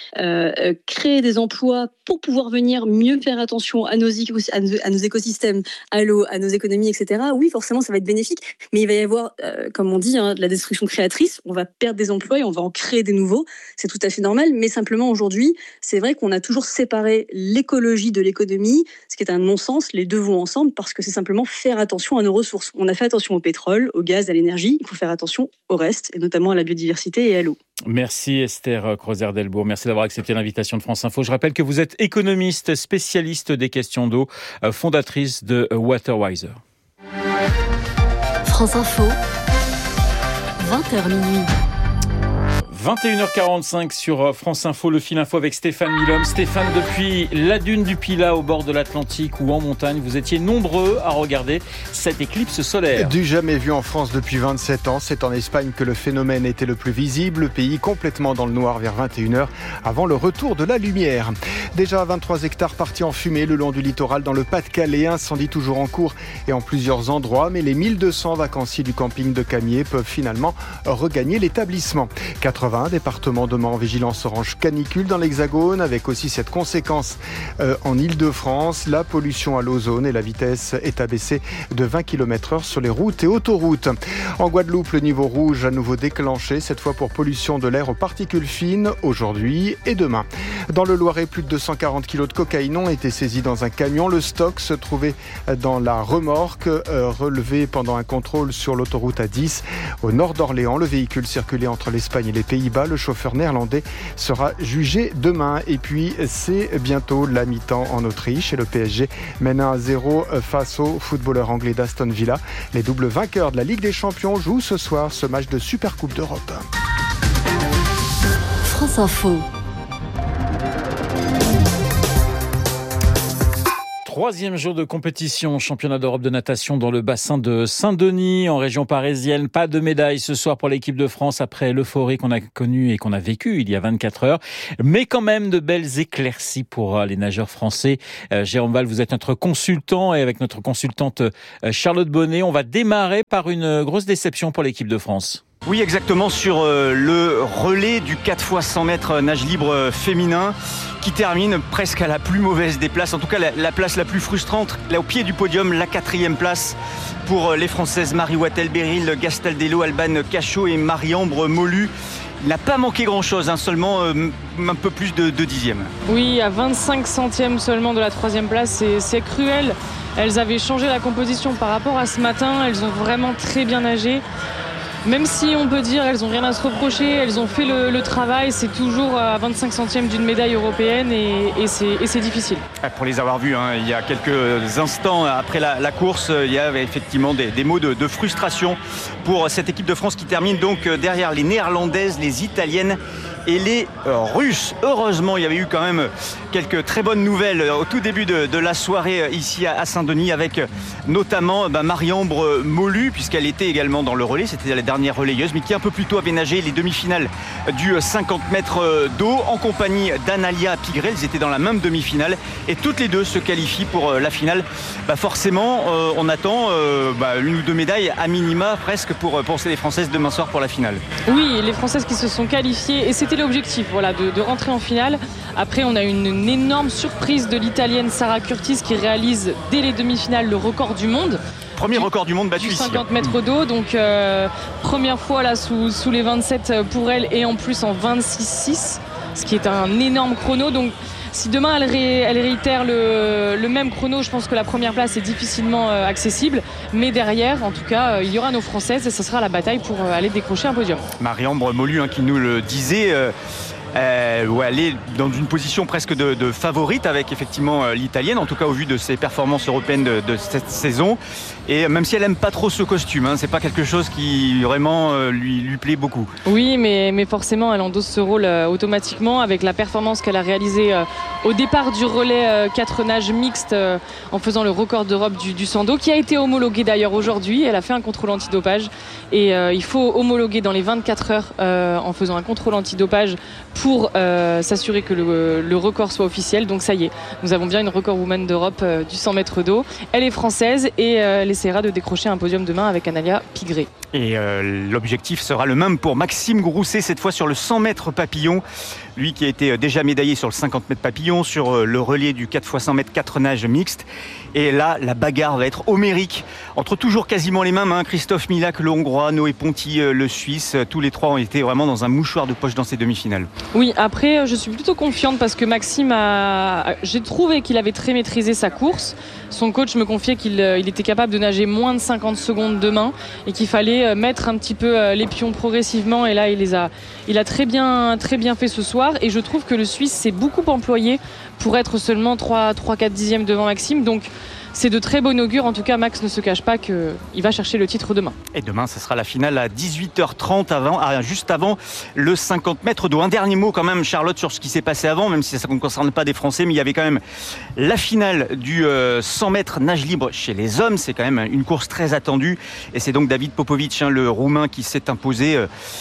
créer des emplois pour pouvoir venir mieux faire attention à nos écosystèmes, à l'eau, à nos économies, etc., oui, forcément, ça va être bénéfique, mais il va y avoir, comme on dit, de la destruction créatrice, on va perdre des emplois et on va en créer des nouveaux, c'est tout à fait normal, mais simplement aujourd'hui, c'est vrai qu'on a toujours séparé l'écologie de l'économie, ce qui est un non-sens. Les deux vont ensemble parce que c'est simplement faire attention à nos ressources. On a fait attention au pétrole, au gaz, à l'énergie. Il faut faire attention au reste, et notamment à la biodiversité et à l'eau. Merci Esther Crozer-Delbourg. Merci d'avoir accepté l'invitation de France Info. Je rappelle que vous êtes économiste, spécialiste des questions d'eau, fondatrice de Waterwiser. France Info, 20h minuit. 21h45 sur France Info, le fil info avec Stéphane Milhomme. Stéphane, depuis la dune du Pilat au bord de l'Atlantique ou en montagne, vous étiez nombreux à regarder cette éclipse solaire. Du jamais vu en France depuis 27 ans, c'est en Espagne que le phénomène était le plus visible. Le pays complètement dans le noir vers 21h avant le retour de la lumière. Déjà 23 hectares partis en fumée le long du littoral dans le Pas-de-Calais. Incendie toujours en cours et en plusieurs endroits. Mais les 1200 vacanciers du camping de Camier peuvent finalement regagner l'établissement. 80 départements demain en vigilance orange canicule dans l'Hexagone, avec aussi cette conséquence en Île-de-France. La pollution à l'ozone et la vitesse est abaissée de 20 km/h sur les routes et autoroutes. En Guadeloupe, le niveau rouge à nouveau déclenché, cette fois pour pollution de l'air aux particules fines, aujourd'hui et demain. Dans le Loiret, plus de 240 kg de cocaïne ont été saisis dans un camion. Le stock se trouvait dans la remorque, relevé pendant un contrôle sur l'autoroute A10 au nord d'Orléans. Le véhicule circulait entre l'Espagne et les Pays Pays-Bas. Le chauffeur néerlandais sera jugé demain. Et puis, c'est bientôt la mi-temps en Autriche. Et le PSG mène 1-0 face au footballeur anglais d'Aston Villa. Les doubles vainqueurs de la Ligue des Champions jouent ce soir ce match de Supercoupe d'Europe. France Info. Troisième jour de compétition, championnat d'Europe de natation dans le bassin de Saint-Denis, en région parisienne. Pas de médaille ce soir pour l'équipe de France après l'euphorie qu'on a connue et qu'on a vécue il y a 24 heures. Mais quand même de belles éclaircies pour les nageurs français. Jérôme Val, vous êtes notre consultant et avec notre consultante Charlotte Bonnet, on va démarrer par une grosse déception pour l'équipe de France. Oui, exactement, sur le relais du 4x100 mètres nage libre féminin qui termine presque à la plus mauvaise des places, en tout cas la place la plus frustrante, là au pied du podium, la 4e place pour les Françaises Marie Wattel-Beryl, Gastaldello, Alban Cachot et Marie-Ambre Molu. Il n'a pas manqué grand-chose, seulement un peu plus de dixièmes. Oui, à 25 centièmes seulement de la 3e place, c'est cruel. Elles avaient changé la composition par rapport à ce matin, elles ont vraiment très bien nagé. Même si on peut dire qu'elles n'ont rien à se reprocher, elles ont fait le travail, c'est toujours à 25 centièmes d'une médaille européenne et c'est difficile. Pour les avoir vues, il y a quelques instants après la course, il y avait effectivement des mots de frustration pour cette équipe de France qui termine donc derrière les Néerlandaises, les Italiennes et les Russes. Heureusement, il y avait eu quand même quelques très bonnes nouvelles au tout début de la soirée ici à Saint-Denis avec notamment Marie-Ambre Molu puisqu'elle était également dans le relais, c'était la dernière relayeuse mais qui un peu plus tôt avait nagé les demi-finales du 50 mètres d'eau en compagnie d'Analia Pigré. Elles étaient dans la même demi-finale et toutes les deux se qualifient pour la finale. Forcément, on attend une ou deux médailles à minima presque pour les Françaises demain soir pour la finale. Oui, les Françaises qui se sont qualifiées et c'était l'objectif de rentrer en finale. Après, on a une énorme surprise de l'Italienne Sarah Curtis qui réalise dès les demi-finales le record du monde. Premier record du monde battu ici. 50 mètres d'eau, donc première fois là sous les 27 pour elle et en plus en 26,6, ce qui est un énorme chrono. Donc si demain elle réitère le même chrono, je pense que la première place est difficilement accessible. Mais derrière, en tout cas, il y aura nos Françaises et ce sera la bataille pour aller décrocher un podium. Marie-Ambre Molu qui nous le disait. Elle est dans une position presque de favorite avec effectivement l'Italienne, en tout cas au vu de ses performances européennes de cette saison. Et même si elle aime pas trop ce costume, c'est pas quelque chose qui vraiment lui plaît beaucoup. Oui, mais forcément elle endosse ce rôle automatiquement avec la performance qu'elle a réalisée au départ du relais 4 nages mixte en faisant le record d'Europe du 100 dos qui a été homologué d'ailleurs aujourd'hui. Elle a fait un contrôle antidopage et il faut homologuer dans les 24 heures en faisant un contrôle antidopage pour s'assurer que le record soit officiel. Donc ça y est, nous avons bien une record woman d'Europe du 100 mètres d'eau. Elle est française et elle essaiera de décrocher un podium demain avec Analia Pigré. Et l'objectif sera le même pour Maxime Grousset, cette fois sur le 100 mètres papillon. Lui qui a été déjà médaillé sur le 50 mètres papillon, sur le relais du 4x100 mètres 4 nages mixte. Et là, la bagarre va être homérique entre toujours quasiment les mêmes. Christophe Milak, le Hongrois, Noé Ponty, le Suisse. Tous les trois ont été vraiment dans un mouchoir de poche dans ces demi-finales. Oui, après, je suis plutôt confiante parce que Maxime j'ai trouvé qu'il avait très maîtrisé sa course. Son coach me confiait qu'il était capable de nager moins de 50 secondes demain et qu'il fallait mettre un petit peu les pions progressivement. Et là, il a très bien fait ce soir. Et je trouve que le Suisse s'est beaucoup employé pour être seulement 3-4 dixièmes devant Maxime. Donc, c'est de très bon augure. En tout cas, Max ne se cache pas qu'il va chercher le titre demain. Et demain, ce sera la finale à 18h30, juste avant le 50 mètres d'eau. Un dernier mot quand même, Charlotte, sur ce qui s'est passé avant, même si ça ne concerne pas des Français, mais il y avait quand même la finale du 100 mètres nage libre chez les hommes. C'est quand même une course très attendue. Et c'est donc David Popovic, le Roumain, qui s'est imposé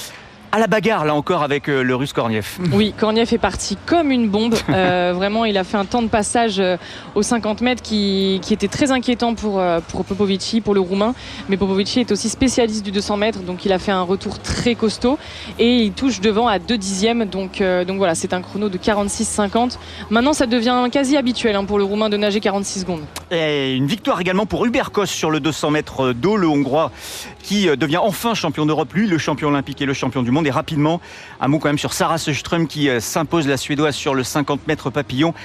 à la bagarre, là encore, avec le Russe Korniev. Oui, Korniev est parti comme une bombe. Vraiment, il a fait un temps de passage aux 50 mètres qui était très inquiétant pour Popovici, pour le Roumain. Mais Popovici est aussi spécialiste du 200 mètres, donc il a fait un retour très costaud. Et il touche devant à 2 dixièmes. Donc voilà, c'est un chrono de 46,50. Maintenant, ça devient quasi habituel pour le Roumain de nager 46 secondes. Et une victoire également pour Hubert Kos sur le 200 mètres d'eau, le Hongrois qui devient enfin champion d'Europe, lui le champion olympique et le champion du monde. Et rapidement, un mot quand même sur Sarah Sjöström qui s'impose, la Suédoise, sur le 50 mètres papillon.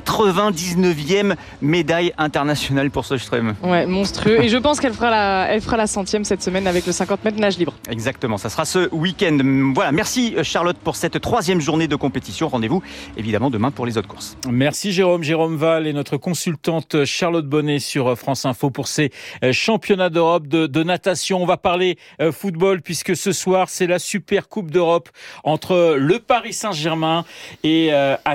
99e médaille internationale pour Sjöström. Ouais, monstrueux. Et je pense qu'elle fera la 100e cette semaine avec le 50 mètres nage libre. Exactement, ça sera ce week-end. Voilà, merci Charlotte pour cette 3e journée de compétition. Rendez-vous évidemment demain pour les autres courses. Merci Jérôme. Jérôme Val et notre consultante Charlotte Bonnet sur France Info pour ces championnats d'Europe de natation. On va parler football puisque ce soir c'est la Super Coupe d'Europe entre le Paris Saint-Germain et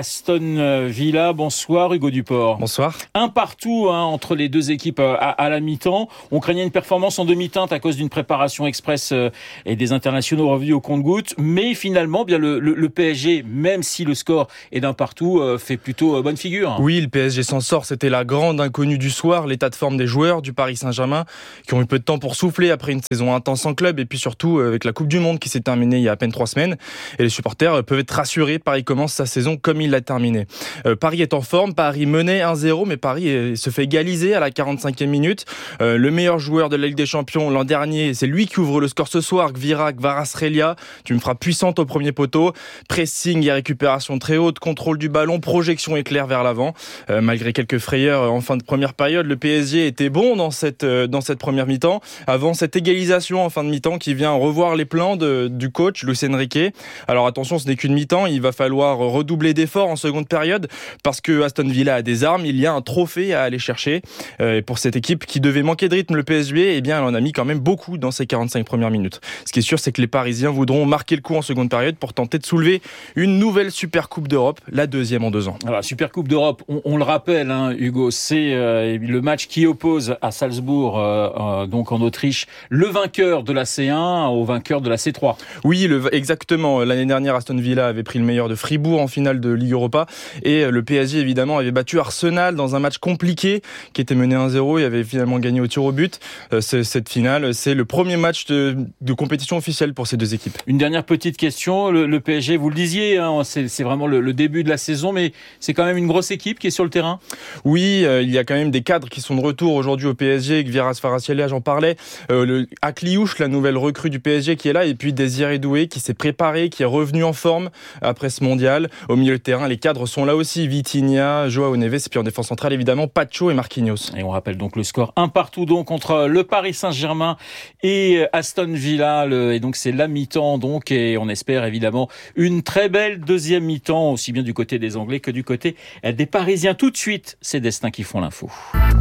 Aston Villa. Bonsoir Hugo Duport. Bonsoir. Un partout entre les deux équipes à la mi-temps. On craignait une performance en demi-teinte à cause d'une préparation express et des internationaux revenus au compte-gouttes. Mais finalement, bien le PSG, même si le score est d'un partout, fait plutôt bonne figure. Oui, le PSG s'en sort. C'était la grande inconnue du soir, l'état de forme des joueurs du Paris Saint-Germain qui ont eu peu de temps pour souffler après une saison intense en club et puis surtout avec la Coupe du Monde qui s'est terminée il y a à peine 3 semaines. Et les supporters peuvent être rassurés. Paris commence sa saison comme il l'a terminée. Paris est en forme. Paris menait 1-0, mais Paris se fait égaliser à la 45e minute. Le meilleur joueur de la Ligue des Champions l'an dernier, c'est lui qui ouvre le score ce soir. Gvira Kvaratskhelia, tu me feras puissante au premier poteau. Pressing et récupération très haute, contrôle du ballon, projection éclair vers l'avant. Malgré quelques frayeurs en fin de première période, le PSG était bon dans cette première mi-temps. Avant cette égalisation en fin de mi-temps qui vient revoir les plans du coach Luis Enrique. Alors attention, ce n'est qu'une mi-temps, il va falloir redoubler d'efforts en seconde période parce que Aston Villa a des armes, il y a un trophée à aller chercher. Et pour cette équipe qui devait manquer de rythme, le PSG, eh bien, elle en a mis quand même beaucoup dans ces 45 premières minutes. Ce qui est sûr, c'est que les Parisiens voudront marquer le coup en seconde période pour tenter de soulever une nouvelle Super Coupe d'Europe, la 2e en 2 ans. Alors, Super Coupe d'Europe, on le rappelle, Hugo, c'est le match qui oppose à Salzbourg, donc en Autriche, le vainqueur de la C1 au vainqueur de la C3. Oui, exactement. L'année dernière, Aston Villa avait pris le meilleur de Fribourg en finale de Ligue Europa et le PSG, évidemment, avait battu Arsenal dans un match compliqué qui était mené 1-0 et avait finalement gagné au tir au but. Cette finale, c'est le premier match de compétition officielle pour ces deux équipes. Une dernière petite question. Le PSG, vous le disiez, c'est vraiment le début de la saison, mais c'est quand même une grosse équipe qui est sur le terrain. Oui, il y a quand même des cadres qui sont de retour aujourd'hui au PSG. Gvira Kvaratskhelia, j'en parlais. Akliouche, la nouvelle recrue du PSG qui est là, et puis Désiré Doué qui s'est préparé, qui est revenu en forme après ce mondial. Au milieu de terrain, les cadres sont là aussi. Vitinha, Joao Neves, et puis en défense centrale, évidemment, Pacho et Marquinhos. Et on rappelle donc le score 1-1 donc entre le Paris Saint-Germain et Aston Villa. Et donc c'est la mi-temps donc, et on espère évidemment une très belle deuxième mi-temps, aussi bien du côté des Anglais que du côté des Parisiens. Tout de suite, c'est Destin qui font l'info.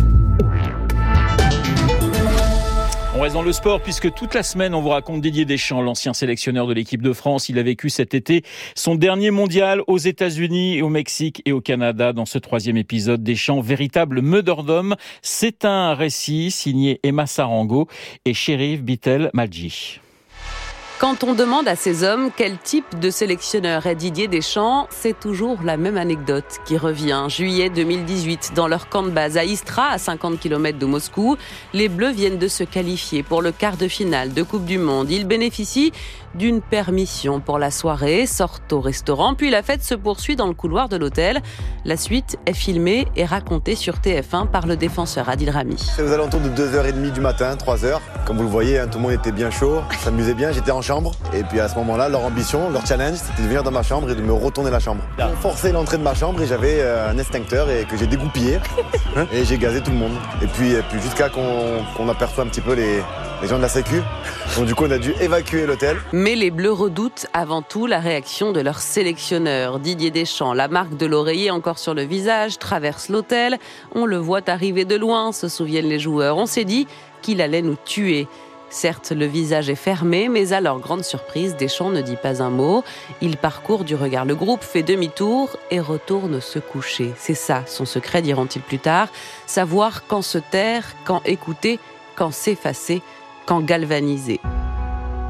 On reste dans le sport puisque toute la semaine, on vous raconte Didier Deschamps, l'ancien sélectionneur de l'équipe de France. Il a vécu cet été son dernier mondial aux États-Unis, au Mexique et au Canada. Dans ce 3e épisode, Deschamps, véritable meneur d'hommes. C'est un récit signé Emma Sarango et Chérif Bitel Malji. Quand on demande à ces hommes quel type de sélectionneur est Didier Deschamps, c'est toujours la même anecdote qui revient. Juillet 2018, dans leur camp de base à Istra, à 50 km de Moscou, les Bleus viennent de se qualifier pour le quart de finale de Coupe du Monde. Ils bénéficient d'une permission pour la soirée, sortent au restaurant, puis la fête se poursuit dans le couloir de l'hôtel. La suite est filmée et racontée sur TF1 par le défenseur Adil Rami. C'est aux alentours de 2h30 du matin, 3h. Comme vous le voyez, tout le monde était bien chaud, s'amusait bien, j'étais en chambre. Et puis à ce moment-là, leur ambition, leur challenge, c'était de venir dans ma chambre et de me retourner la chambre. Ils ont forcé l'entrée de ma chambre et j'avais un extincteur et que j'ai dégoupillé. Et j'ai gazé tout le monde. Et puis jusqu'à qu'on aperçoit un petit peu les gens de la Sécu. Donc du coup, on a dû évacuer l'hôtel. Mais les Bleus redoutent avant tout la réaction de leur sélectionneur. Didier Deschamps, la marque de l'oreiller encore sur le visage, traverse l'hôtel. On le voit arriver de loin, se souviennent les joueurs. On s'est dit qu'il allait nous tuer. Certes, le visage est fermé, mais à leur grande surprise, Deschamps ne dit pas un mot. Il parcourt du regard le groupe, fait demi-tour et retourne se coucher. C'est ça, son secret, diront-ils plus tard. Savoir quand se taire, quand écouter, quand s'effacer, quand galvaniser.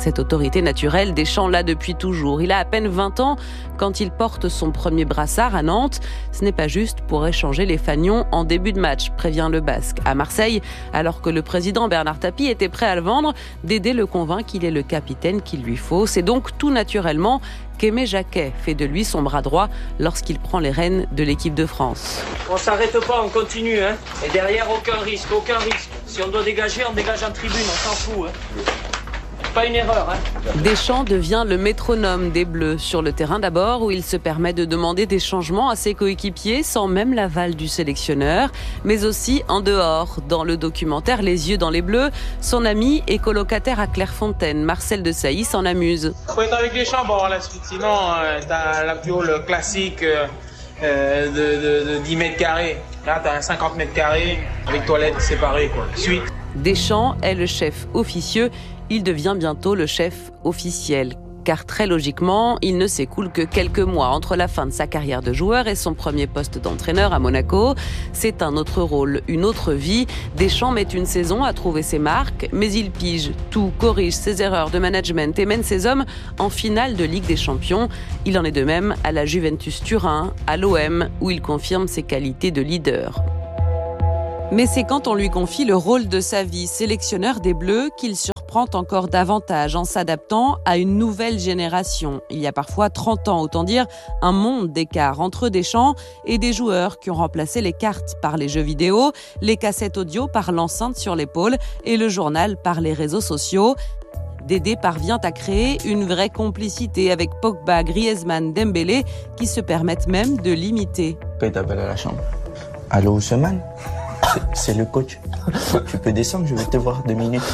Cette autorité naturelle, Deschamps l'a depuis toujours. Il a à peine 20 ans quand il porte son premier brassard à Nantes. Ce n'est pas juste pour échanger les fanions en début de match, prévient le Basque. À Marseille, alors que le président Bernard Tapie était prêt à le vendre, Dédé le convainc qu'il est le capitaine qu'il lui faut. C'est donc tout naturellement qu'Aimé Jacquet fait de lui son bras droit lorsqu'il prend les rênes de l'équipe de France. On s'arrête pas, on continue. Et derrière, aucun risque. Si on doit dégager, on dégage en tribune, on s'en fout. Pas une erreur. Deschamps devient le métronome des Bleus. Sur le terrain d'abord, où il se permet de demander des changements à ses coéquipiers sans même l'aval du sélectionneur, mais aussi en dehors. Dans le documentaire Les yeux dans les Bleus, son ami et colocataire à Clairefontaine, Marcel Desailly, s'en amuse. Faut être avec Deschamps pour avoir la suite. Sinon, t'as la plus haut, le classique de 10 mètres carrés. Là, t'as un 50 mètres carrés avec toilettes séparées. Suite. Deschamps est le chef officieux. Il devient bientôt le chef officiel. Car très logiquement, il ne s'écoule que quelques mois entre la fin de sa carrière de joueur et son premier poste d'entraîneur à Monaco. C'est un autre rôle, une autre vie. Deschamps met une saison à trouver ses marques, mais il pige tout, corrige ses erreurs de management et mène ses hommes en finale de Ligue des Champions. Il en est de même à la Juventus Turin, à l'OM, où il confirme ses qualités de leader. Mais c'est quand on lui confie le rôle de sa vie, sélectionneur des Bleus, qu'il surprend encore davantage en s'adaptant à une nouvelle génération. Il y a parfois 30 ans, autant dire un monde d'écart entre Deschamps et des joueurs qui ont remplacé les cartes par les jeux vidéo, les cassettes audio par l'enceinte sur l'épaule et le journal par les réseaux sociaux. Dédé parvient à créer une vraie complicité avec Pogba, Griezmann, Dembélé, qui se permettent même de l'imiter. Quand il t'appelle à la chambre, allô Ousmane ? C'est le coach. Tu peux descendre, je vais te voir 2 minutes.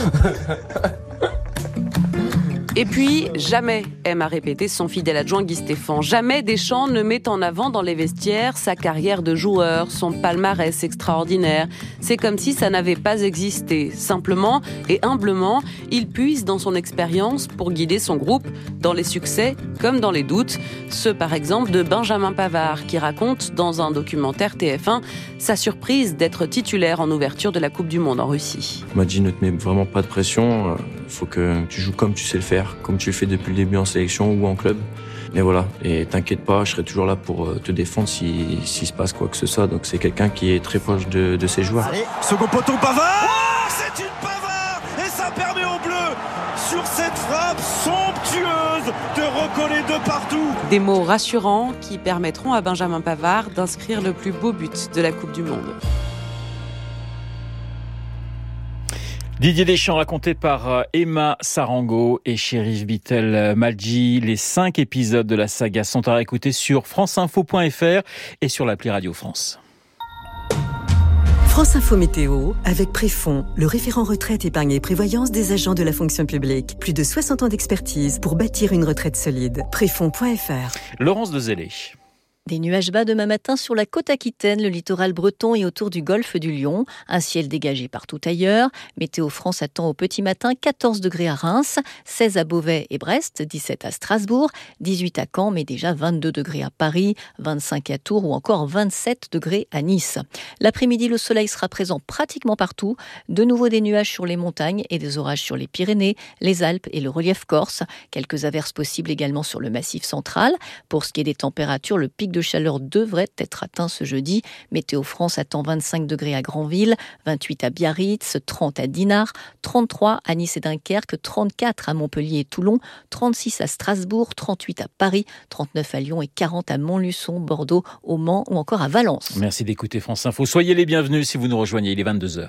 Et puis, jamais, aime à répéter son fidèle adjoint Guy Stéphane, jamais Deschamps ne met en avant dans les vestiaires sa carrière de joueur, son palmarès extraordinaire. C'est comme si ça n'avait pas existé. Simplement et humblement, il puise dans son expérience pour guider son groupe, dans les succès comme dans les doutes. Ceux, par exemple, de Benjamin Pavard, qui raconte dans un documentaire TF1 sa surprise d'être titulaire en ouverture de la Coupe du Monde en Russie. Il m'a dit, ne te mets vraiment pas de pression, faut que tu joues comme tu sais le faire, comme tu le fais depuis le début en sélection ou en club. Mais voilà, et t'inquiète pas, je serai toujours là pour te défendre s'il se passe quoi que ce soit. Donc c'est quelqu'un qui est très proche de ses joueurs. Allez, second poteau, Pavard. Oh, c'est une Pavard. Et ça permet aux Bleus, sur cette frappe somptueuse, de recoller de partout. Des mots rassurants qui permettront à Benjamin Pavard d'inscrire le plus beau but de la Coupe du Monde. Didier Deschamps raconté par Emma Sarango et Chérif Bittel-Malji. Les 5 épisodes de la saga sont à réécouter sur franceinfo.fr et sur l'appli Radio France. France Info Météo avec Préfond, le référent retraite, épargne et prévoyance des agents de la fonction publique. Plus de 60 ans d'expertise pour bâtir une retraite solide. Préfond.fr. Laurence Dezellé. Des nuages bas demain matin sur la côte aquitaine, le littoral breton et autour du golfe du Lion. Un ciel dégagé partout ailleurs. Météo France attend au petit matin 14 degrés à Reims, 16 à Beauvais et Brest, 17 à Strasbourg, 18 à Caen, mais déjà 22 degrés à Paris, 25 à Tours ou encore 27 degrés à Nice. L'après-midi, le soleil sera présent pratiquement partout. De nouveau des nuages sur les montagnes et des orages sur les Pyrénées, les Alpes et le relief corse. Quelques averses possibles également sur le massif central. Pour ce qui est des températures, le pic de chaleur devrait être atteint ce jeudi. Météo France attend 25 degrés à Granville, 28 à Biarritz, 30 à Dinard, 33 à Nice et Dunkerque, 34 à Montpellier et Toulon, 36 à Strasbourg, 38 à Paris, 39 à Lyon et 40 à Montluçon, Bordeaux, au Mans ou encore à Valence. Merci d'écouter France Info. Soyez les bienvenus si vous nous rejoignez. Il est 22h.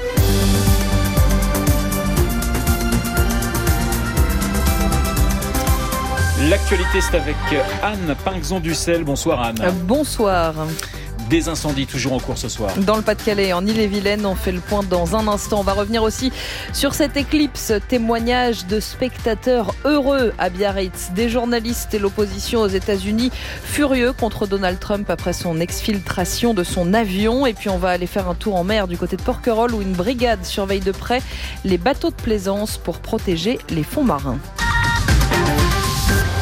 L'actualité, c'est avec Anne Pinxon-Ducel. Bonsoir Anne. Bonsoir. Des incendies toujours en cours ce soir. Dans le Pas-de-Calais, en Ille-et-Vilaine, on fait le point dans un instant. On va revenir aussi sur cette éclipse, témoignage de spectateurs heureux à Biarritz. Des journalistes et l'opposition aux États-Unis furieux contre Donald Trump après son exfiltration de son avion. Et puis on va aller faire un tour en mer du côté de Porquerolles où une brigade surveille de près les bateaux de plaisance pour protéger les fonds marins.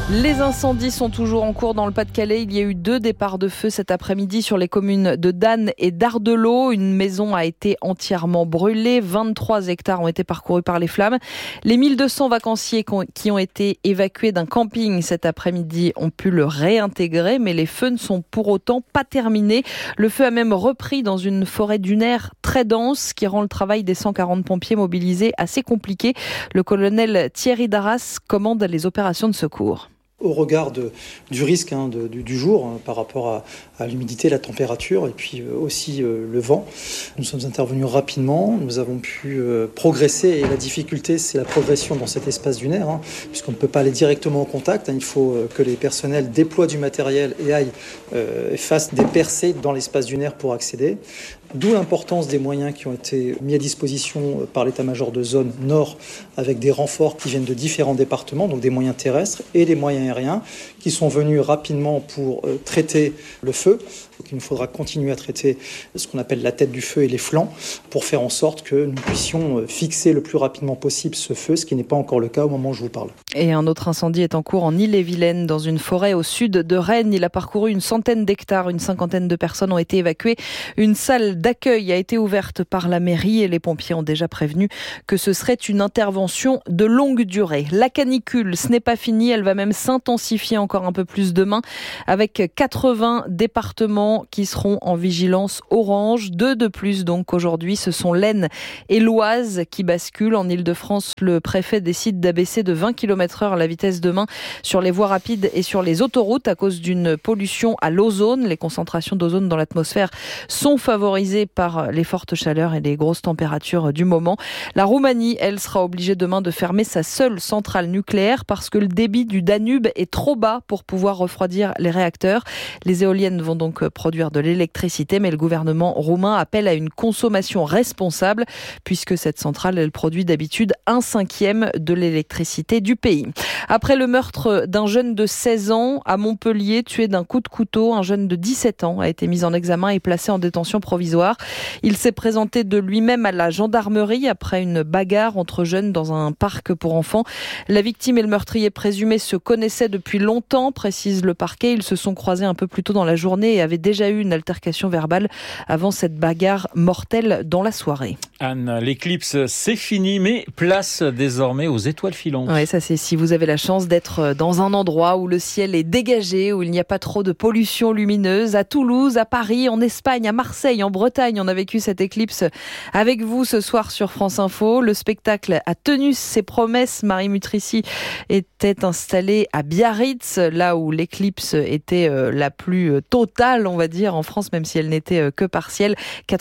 Les incendies sont toujours en cours dans le Pas-de-Calais. Il y a eu 2 départs de feu cet après-midi sur les communes de Danne et d'Ardelot. Une maison a été entièrement brûlée. 23 hectares ont été parcourus par les flammes. Les 1200 vacanciers qui ont été évacués d'un camping cet après-midi ont pu le réintégrer, mais les feux ne sont pour autant pas terminés. Le feu a même repris dans une forêt dunaire très dense qui rend le travail des 140 pompiers mobilisés assez compliqué. Le colonel Thierry Darras commande les opérations de secours. Au regard du risque du jour par rapport à l'humidité, la température et puis aussi le vent. Nous sommes intervenus rapidement, nous avons pu progresser et la difficulté c'est la progression dans cet espace dunaire puisqu'on ne peut pas aller directement au contact. Il faut que les personnels déploient du matériel et aillent fassent des percées dans l'espace dunaire pour accéder. D'où l'importance des moyens qui ont été mis à disposition par l'état-major de zone nord avec des renforts qui viennent de différents départements, donc des moyens terrestres et des moyens aériens qui sont venus rapidement pour traiter le feu. Donc il nous faudra continuer à traiter ce qu'on appelle la tête du feu et les flancs pour faire en sorte que nous puissions fixer le plus rapidement possible ce feu, ce qui n'est pas encore le cas au moment où je vous parle. Et un autre incendie est en cours en Ille-et-Vilaine, dans une forêt au sud de Rennes. Il a parcouru une centaine d'hectares, une cinquantaine de personnes ont été évacuées. Une salle d'accueil a été ouverte par la mairie et les pompiers ont déjà prévenu que ce serait une intervention de longue durée. La canicule, ce n'est pas fini, elle va même s'intensifier encore un peu plus demain avec 80 départements qui seront en vigilance orange. 2 de plus donc aujourd'hui, ce sont l'Aisne et l'Oise qui basculent. En Ile-de-France, le préfet décide d'abaisser de 20 km/h la vitesse demain sur les voies rapides et sur les autoroutes à cause d'une pollution à l'ozone. Les concentrations d'ozone dans l'atmosphère sont favorisées par les fortes chaleurs et les grosses températures du moment. La Roumanie, elle, sera obligée demain de fermer sa seule centrale nucléaire parce que le débit du Danube est trop bas pour pouvoir refroidir les réacteurs. Les éoliennes vont donc produire de l'électricité, mais le gouvernement roumain appelle à une consommation responsable puisque cette centrale, elle produit d'habitude 1/5 de l'électricité du pays. Après le meurtre d'un jeune de 16 ans à Montpellier, tué d'un coup de couteau, un jeune de 17 ans a été mis en examen et placé en détention provisoire. Il s'est présenté de lui-même à la gendarmerie après une bagarre entre jeunes dans un parc pour enfants. La victime et le meurtrier présumé se connaissaient depuis longtemps, précise le parquet. Ils se sont croisés un peu plus tôt dans la journée et avaient déjà eu une altercation verbale avant cette bagarre mortelle dans la soirée. Anne, l'éclipse c'est fini, mais place désormais aux étoiles filantes. Oui, ça c'est si vous avez la chance d'être dans un endroit où le ciel est dégagé, où il n'y a pas trop de pollution lumineuse. À Toulouse, à Paris, en Espagne, à Marseille, en Bretagne, on a vécu cette éclipse avec vous ce soir sur France Info. Le spectacle a tenu ses promesses. Marie Mutrici était installée à Biarritz, là où l'éclipse était la plus totale, on va dire, en France, même si elle n'était que partielle.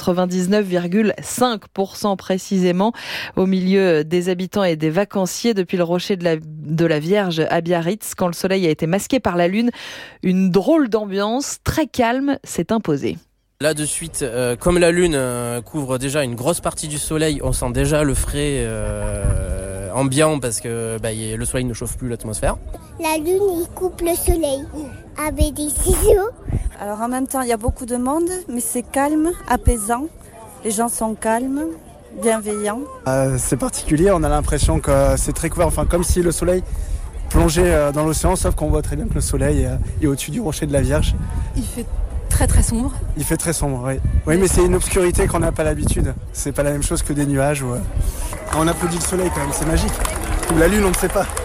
99,5% précisément, au milieu des habitants et des vacanciers depuis le rocher de la Vierge à Biarritz. Quand le soleil a été masqué par la lune, une drôle d'ambiance très calme s'est imposée. Là de suite, comme la lune couvre déjà une grosse partie du soleil, on sent déjà le frais ambiant parce que le soleil ne chauffe plus l'atmosphère. La lune, il coupe le soleil avec des ciseaux. Alors en même temps, il y a beaucoup de monde, mais c'est calme, apaisant. Les gens sont calmes, bienveillants. C'est particulier, on a l'impression que c'est très couvert, comme si le soleil plongeait dans l'océan, sauf qu'on voit très bien que le soleil est au-dessus du rocher de la Vierge. Il fait très très sombre. Il fait très sombre, oui. Oui, mais c'est une obscurité qu'on n'a pas l'habitude. C'est pas la même chose que des nuages. On applaudit le soleil quand même, c'est magique. Ou la lune, on ne sait pas.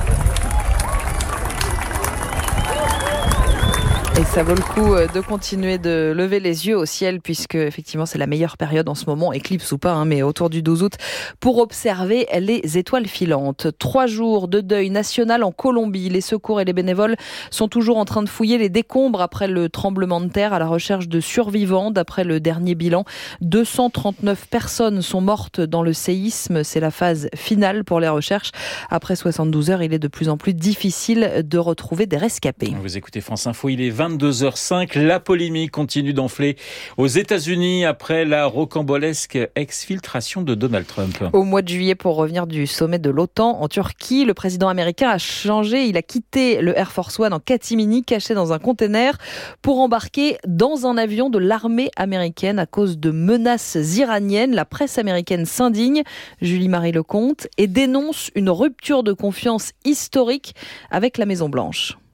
Et ça vaut le coup de continuer de lever les yeux au ciel puisque effectivement c'est la meilleure période en ce moment, éclipse ou pas, mais autour du 12 août, pour observer les étoiles filantes. 3 jours de deuil national en Colombie. Les secours et les bénévoles sont toujours en train de fouiller les décombres après le tremblement de terre à la recherche de survivants. D'après le dernier bilan, 239 personnes sont mortes dans le séisme. C'est la phase finale pour les recherches. Après 72 heures, il est de plus en plus difficile de retrouver des rescapés. Vous écoutez France Info, il est 22h05. La polémique continue d'enfler aux États-Unis après la rocambolesque exfiltration de Donald Trump. Au mois de juillet, pour revenir du sommet de l'OTAN en Turquie, le président américain a changé. Il a quitté le Air Force One en catimini, caché dans un container, pour embarquer dans un avion de l'armée américaine à cause de menaces iraniennes. La presse américaine s'indigne, Julie-Marie Lecomte, et dénonce une rupture de confiance historique avec la Maison-Blanche.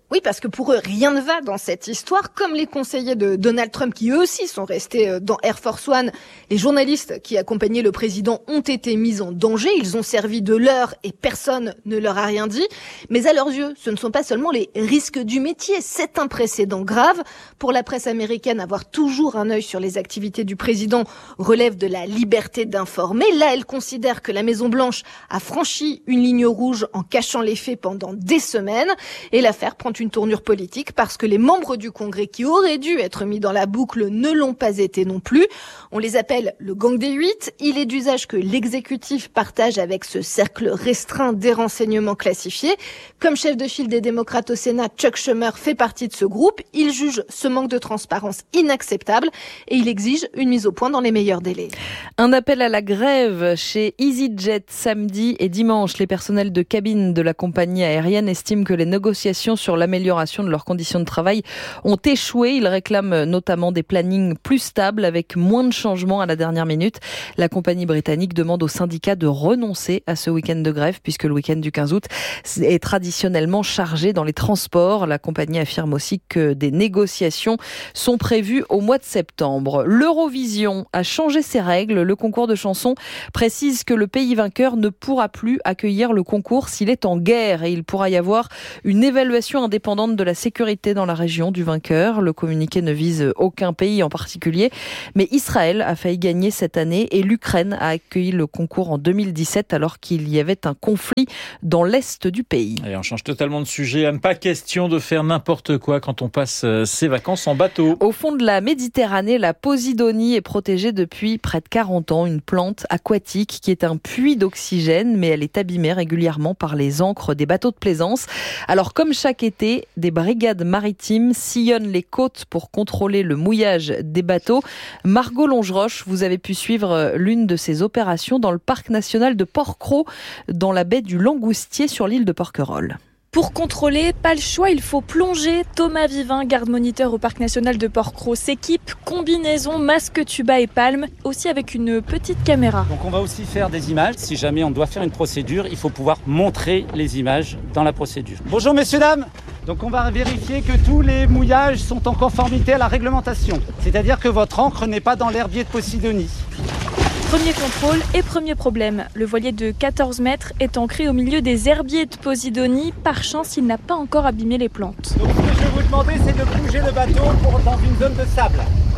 Oui, parce que pour eux, rien ne va dans cette histoire. Comme les conseillers de Donald Trump, qui eux aussi sont restés dans Air Force One, les journalistes qui accompagnaient le président ont été mis en danger. Ils ont servi de leurre et personne ne leur a rien dit. Mais à leurs yeux, ce ne sont pas seulement les risques du métier. C'est un précédent grave. Pour la presse américaine, avoir toujours un œil sur les activités du président relève de la liberté d'informer. Là, elle considère que la Maison-Blanche a franchi une ligne rouge en cachant les faits pendant des semaines. Et l'affaire prend une tournure politique parce que les membres du Congrès qui auraient dû être mis dans la boucle ne l'ont pas été non plus. On les appelle le gang des 8. Il est d'usage que l'exécutif partage avec ce cercle restreint des renseignements classifiés. Comme chef de file des démocrates au Sénat, Chuck Schumer fait partie de ce groupe. Il juge ce manque de transparence inacceptable et il exige une mise au point dans les meilleurs délais. Un appel à la grève chez EasyJet samedi et dimanche. Les personnels de cabine de la compagnie aérienne estiment que les négociations sur l'amélioration de leurs conditions de travail ont échoué. Ils réclament notamment des plannings plus stables avec moins de changements à la dernière minute. La compagnie britannique demande aux syndicats de renoncer à ce week-end de grève puisque le week-end du 15 août est traditionnellement chargé dans les transports. La compagnie affirme aussi que des négociations sont prévues au mois de septembre. L'Eurovision a changé ses règles. Le concours de chansons précise que le pays vainqueur ne pourra plus accueillir le concours s'il est en guerre et il pourra y avoir une évaluation indépendante de la sécurité dans la région du vainqueur. Le communiqué ne vise aucun pays en particulier, mais Israël a failli gagner cette année et l'Ukraine a accueilli le concours en 2017 alors qu'il y avait un conflit dans l'est du pays. Allez, on change totalement de sujet. Anne, pas question de faire n'importe quoi quand on passe ses vacances en bateau. Au fond de la Méditerranée, la Posidonie est protégée depuis près de 40 ans. Une plante aquatique qui est un puits d'oxygène, mais elle est abîmée régulièrement par les ancres des bateaux de plaisance. Alors comme chaque été, des brigades maritimes sillonnent les côtes pour contrôler le mouillage des bateaux. Margot Longeroche, vous avez pu suivre l'une de ces opérations dans le parc national de Porquerolles, dans la baie du Langoustier sur l'île de Porquerolles. Pour contrôler, pas le choix, il faut plonger. Thomas Vivin, garde-moniteur au parc national de Porquerolles, s'équipe, combinaison, masque, tuba et palme, aussi avec une petite caméra. Donc on va aussi faire des images. Si jamais on doit faire une procédure, il faut pouvoir montrer les images dans la procédure. Bonjour messieurs, dames. Donc on va vérifier que tous les mouillages sont en conformité à la réglementation. C'est-à-dire que votre ancre n'est pas dans l'herbier de Posidonie. Premier contrôle et premier problème. Le voilier de 14 mètres est ancré au milieu des herbiers de Posidonie. Par chance, il n'a pas encore abîmé les plantes. Donc ce que je vais vous demander, c'est de bouger le bateau dans une zone de sable.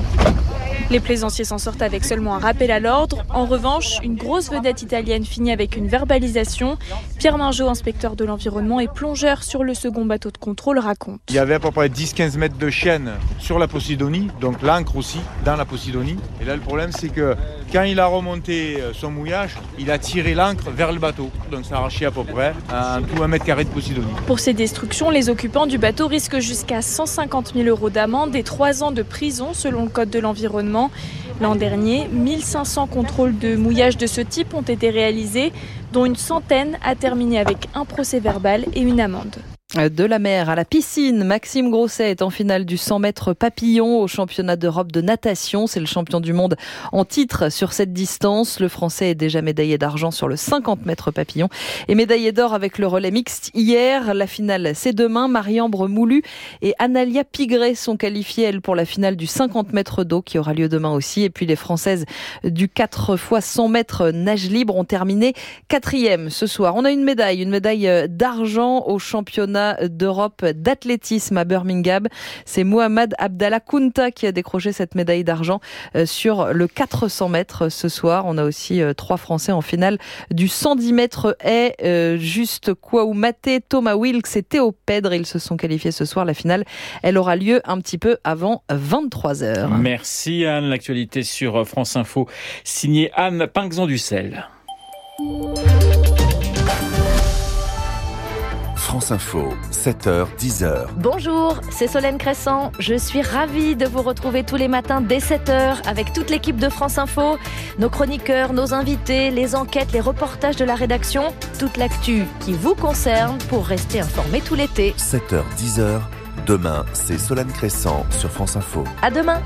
Les plaisanciers s'en sortent avec seulement un rappel à l'ordre. En revanche, une grosse vedette italienne finit avec une verbalisation. Pierre Mingeot, inspecteur de l'environnement et plongeur sur le second bateau de contrôle, raconte. Il y avait à peu près 10-15 mètres de chaîne sur la Posidonie, donc l'ancre aussi dans la Posidonie. Et là, le problème, c'est que quand il a remonté son mouillage, il a tiré l'ancre vers le bateau. Donc ça a arraché à peu près un tout 1 mètre carré de Posidonie. Pour ces destructions, les occupants du bateau risquent jusqu'à 150 000 € d'amende et 3 ans de prison selon le code de l'environnement. L'an dernier, 1500 contrôles de mouillage de ce type ont été réalisés, dont une centaine a terminé avec un procès verbal et une amende. De la mer à la piscine, Maxime Grosset est en finale du 100 mètres papillon au championnat d'Europe de natation. C'est le champion du monde en titre sur cette distance. Le Français est déjà médaillé d'argent sur le 50 mètres papillon et médaillé d'or avec le relais mixte hier. La finale, c'est demain. Marie-Ambre Moulu et Analia Pigré sont qualifiées, elles, pour la finale du 50 mètres d'eau qui aura lieu demain aussi. Et puis les Françaises du 4 x 100 mètres nage libre ont terminé 4e ce soir. On a une médaille d'argent au championnat d'Europe d'athlétisme à Birmingham. C'est Mohamed Abdallah Kounta qui a décroché cette médaille d'argent sur le 400 mètres ce soir. On a aussi 3 Français en finale du 110 mètres haies. Juste Kouaoumaté, Thomas Wilkes et Théo Pèdre. Ils se sont qualifiés ce soir. La finale, elle aura lieu un petit peu avant 23h. Merci Anne. L'actualité sur France Info, signée Anne Pinxon-Dussel. France Info, 7h, 10h. Bonjour, c'est Solène Crescent. Je suis ravie de vous retrouver tous les matins dès 7h avec toute l'équipe de France Info, nos chroniqueurs, nos invités, les enquêtes, les reportages de la rédaction, toute l'actu qui vous concerne pour rester informé tout l'été. 7h, 10h. Demain, c'est Solène Crescent sur France Info. À demain.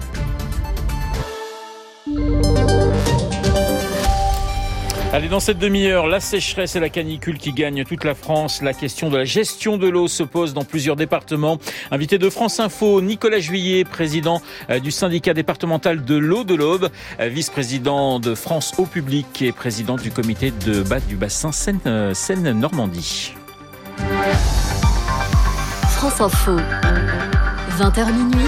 Allez, dans cette demi-heure, la sécheresse et la canicule qui gagnent toute la France. La question de la gestion de l'eau se pose dans plusieurs départements. Invité de France Info, Nicolas Juillet, président du syndicat départemental de l'eau de l'Aube, vice-président de France Eau Publique et président du comité du bassin Seine-Normandie. France Info, 20h minuit.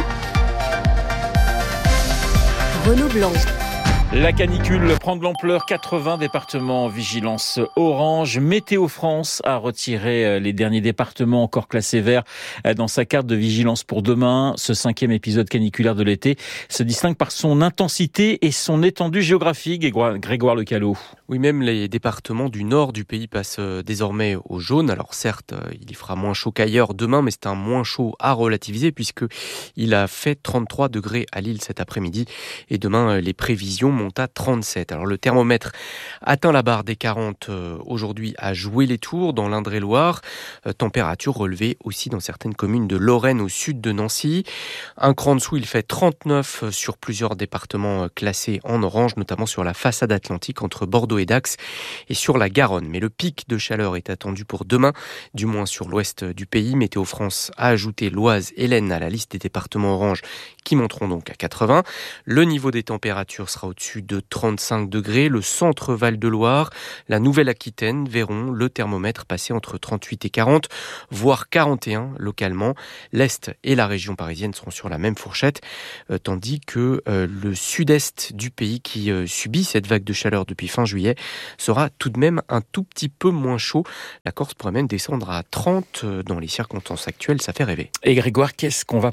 Renaud Blanc. La canicule prend de l'ampleur, 80 départements en vigilance orange. Météo France a retiré les derniers départements encore classés verts dans sa carte de vigilance pour demain. Ce 5e épisode caniculaire de l'été se distingue par son intensité et son étendue géographique. Grégoire Lecalot. Oui, même les départements du nord du pays passent désormais au jaune. Alors certes, il y fera moins chaud qu'ailleurs demain, mais c'est un moins chaud à relativiser puisqu'il a fait 33 degrés à Lille cet après-midi. Et demain, les prévisions montent à 37. Alors le thermomètre atteint la barre des 40 aujourd'hui à Joué-les-Tours dans l'Indre-et-Loire. Température relevée aussi dans certaines communes de Lorraine au sud de Nancy. Un cran dessous, il fait 39 sur plusieurs départements classés en orange, notamment sur la façade atlantique entre Bordeaux et Dax et sur la Garonne. Mais le pic de chaleur est attendu pour demain, du moins sur l'ouest du pays. Météo France a ajouté l'Oise et l'Aisne à la liste des départements orange qui monteront donc à 80. Le niveau des températures sera au-dessus de 35 degrés. Le centre Val-de-Loire, la Nouvelle-Aquitaine verront le thermomètre passer entre 38 et 40, voire 41 localement. L'Est et la région parisienne seront sur la même fourchette, tandis que le sud-est du pays qui subit cette vague de chaleur depuis fin juillet sera tout de même un tout petit peu moins chaud. La Corse pourrait même descendre à 30 dans les circonstances actuelles, ça fait rêver. Et Grégoire, est-ce qu'on va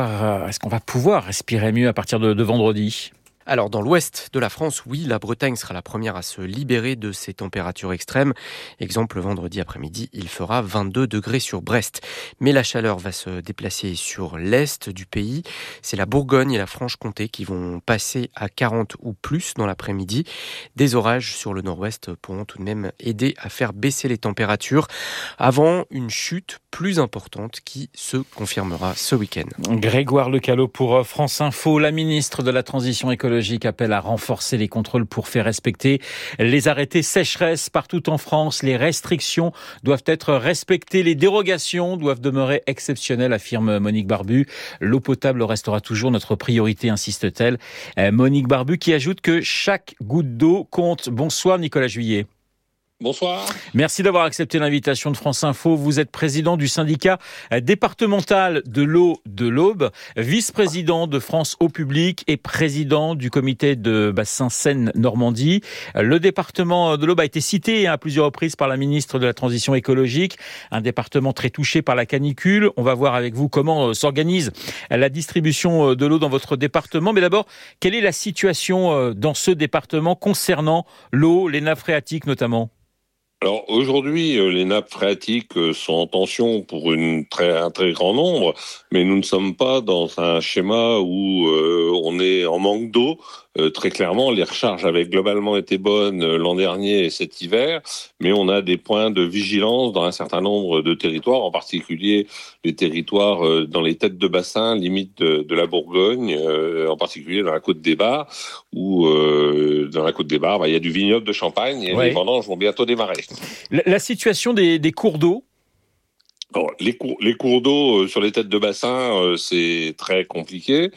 pouvoir respirer mieux à partir de vendredi ? Alors dans l'ouest de la France, oui, la Bretagne sera la première à se libérer de ces températures extrêmes. Exemple, vendredi après-midi, il fera 22 degrés sur Brest. Mais la chaleur va se déplacer sur l'est du pays. C'est la Bourgogne et la Franche-Comté qui vont passer à 40 ou plus dans l'après-midi. Des orages sur le nord-ouest pourront tout de même aider à faire baisser les températures avant une chute plus importante qui se confirmera ce week-end. Grégoire Lecalot pour France Info. La ministre de la Transition écologique appelle à renforcer les contrôles pour faire respecter les arrêtés sécheresse partout en France. Les restrictions doivent être respectées. Les dérogations doivent demeurer exceptionnelles, affirme Monique Barbu. L'eau potable restera toujours notre priorité, insiste-t-elle. Monique Barbu qui ajoute que chaque goutte d'eau compte. Bonsoir Nicolas Juillet. Bonsoir. Merci d'avoir accepté l'invitation de France Info. Vous êtes président du syndicat départemental de l'eau de l'Aube, vice-président de France Eau Publique et président du comité de bassin Seine-Normandie. Le département de l'Aube a été cité à plusieurs reprises par la ministre de la Transition écologique. Un département très touché par la canicule. On va voir avec vous comment s'organise la distribution de l'eau dans votre département. Mais d'abord, quelle est la situation dans ce département concernant l'eau, les nappes phréatiques notamment ? Alors aujourd'hui, les nappes phréatiques sont en tension pour un très grand nombre, mais nous ne sommes pas dans un schéma où on est en manque d'eau. Très clairement, les recharges avaient globalement été bonnes l'an dernier et cet hiver, mais on a des points de vigilance dans un certain nombre de territoires, en particulier les territoires dans les têtes de bassin, limite de la Bourgogne, en particulier dans la Côte des Bars, où dans la Côte des Bars, il y a du vignoble de Champagne et les vendanges vont bientôt démarrer. La situation des cours d'eau ? Alors, les cours d'eau sur les têtes de bassin, c'est très compliqué.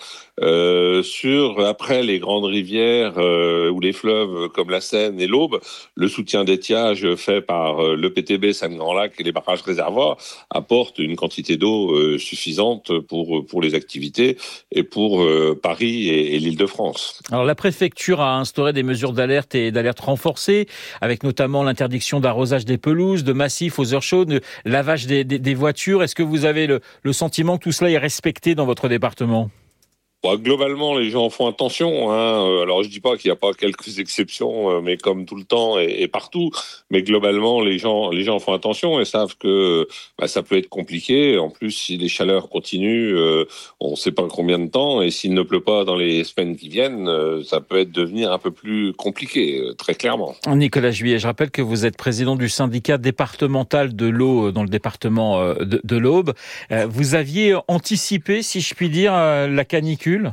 Après les grandes rivières ou les fleuves comme la Seine et l'Aube, le soutien d'étiage fait par le PTB Seine-Grand-Lac et les barrages réservoirs apporte une quantité d'eau suffisante pour les activités et pour Paris et l'Île-de-France. Alors la préfecture a instauré des mesures d'alerte et d'alerte renforcées, avec notamment l'interdiction d'arrosage des pelouses, de massifs aux heures chaudes, de lavage des voitures. Est-ce que vous avez le sentiment que tout cela est respecté dans votre département ? Globalement, les gens font attention. Alors, je dis pas qu'il n'y a pas quelques exceptions, mais comme tout le temps et partout. Mais globalement, les gens font attention et savent que ça peut être compliqué. En plus, si les chaleurs continuent, on ne sait pas combien de temps. Et s'il ne pleut pas dans les semaines qui viennent, ça peut devenir un peu plus compliqué, très clairement. Nicolas Juillet, je rappelle que vous êtes président du syndicat départemental de l'eau dans le département de l'Aube. Vous aviez anticipé, si je puis dire, la canicule ?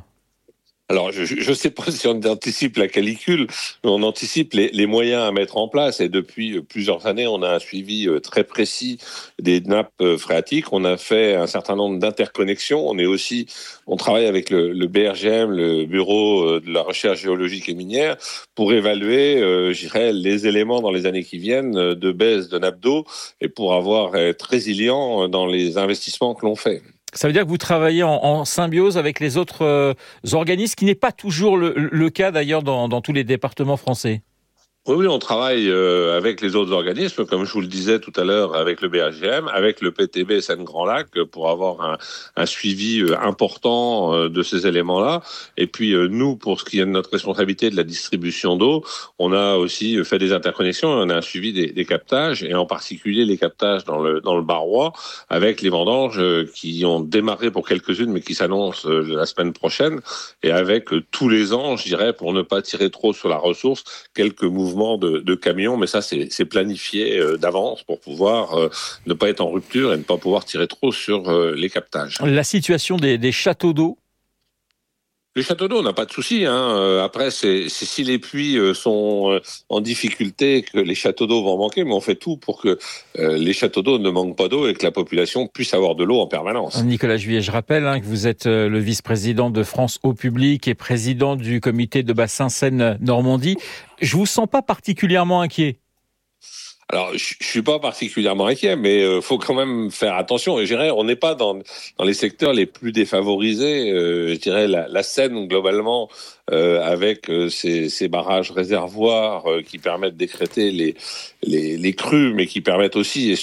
Alors, je sais pas si on anticipe la canicule, mais on anticipe les moyens à mettre en place. Et depuis plusieurs années, on a un suivi très précis des nappes phréatiques. On a fait un certain nombre d'interconnexions. On travaille avec le BRGM, le Bureau de la recherche géologique et minière, pour évaluer, les éléments dans les années qui viennent de baisse de nappe d'eau et pour être résilient dans les investissements que l'on fait. Ça veut dire que vous travaillez en symbiose avec les autres organismes, ce qui n'est pas toujours le cas d'ailleurs dans tous les départements français. Oui, on travaille avec les autres organismes, comme je vous le disais tout à l'heure, avec le BRGM, avec le PTB Seine-Grand Lac, pour avoir un suivi important de ces éléments-là. Et puis nous, pour ce qui est de notre responsabilité de la distribution d'eau, on a aussi fait des interconnexions, on a un suivi des captages, et en particulier les captages dans le Barrois, avec les vendanges qui ont démarré pour quelques-unes, mais qui s'annoncent la semaine prochaine, et avec tous les ans, je dirais, pour ne pas tirer trop sur la ressource, quelques mouvements de camions, mais ça c'est planifié d'avance pour pouvoir ne pas être en rupture et ne pas pouvoir tirer trop sur les captages. La situation des châteaux d'eau? Les châteaux d'eau, on n'a pas de souci. Après, c'est si les puits sont en difficulté que les châteaux d'eau vont manquer, mais on fait tout pour que les châteaux d'eau ne manquent pas d'eau et que la population puisse avoir de l'eau en permanence. Nicolas Juillet, je rappelle que vous êtes le vice-président de France Eau Publique et président du comité de bassin Seine-Normandie. Je vous sens pas particulièrement inquiet. Alors, je suis pas particulièrement inquiet, mais faut quand même faire attention. Et je dirais, on n'est pas dans les secteurs les plus défavorisés. Je dirais la Seine globalement, avec ces barrages réservoirs qui permettent d'écrêter les crues, mais qui permettent aussi et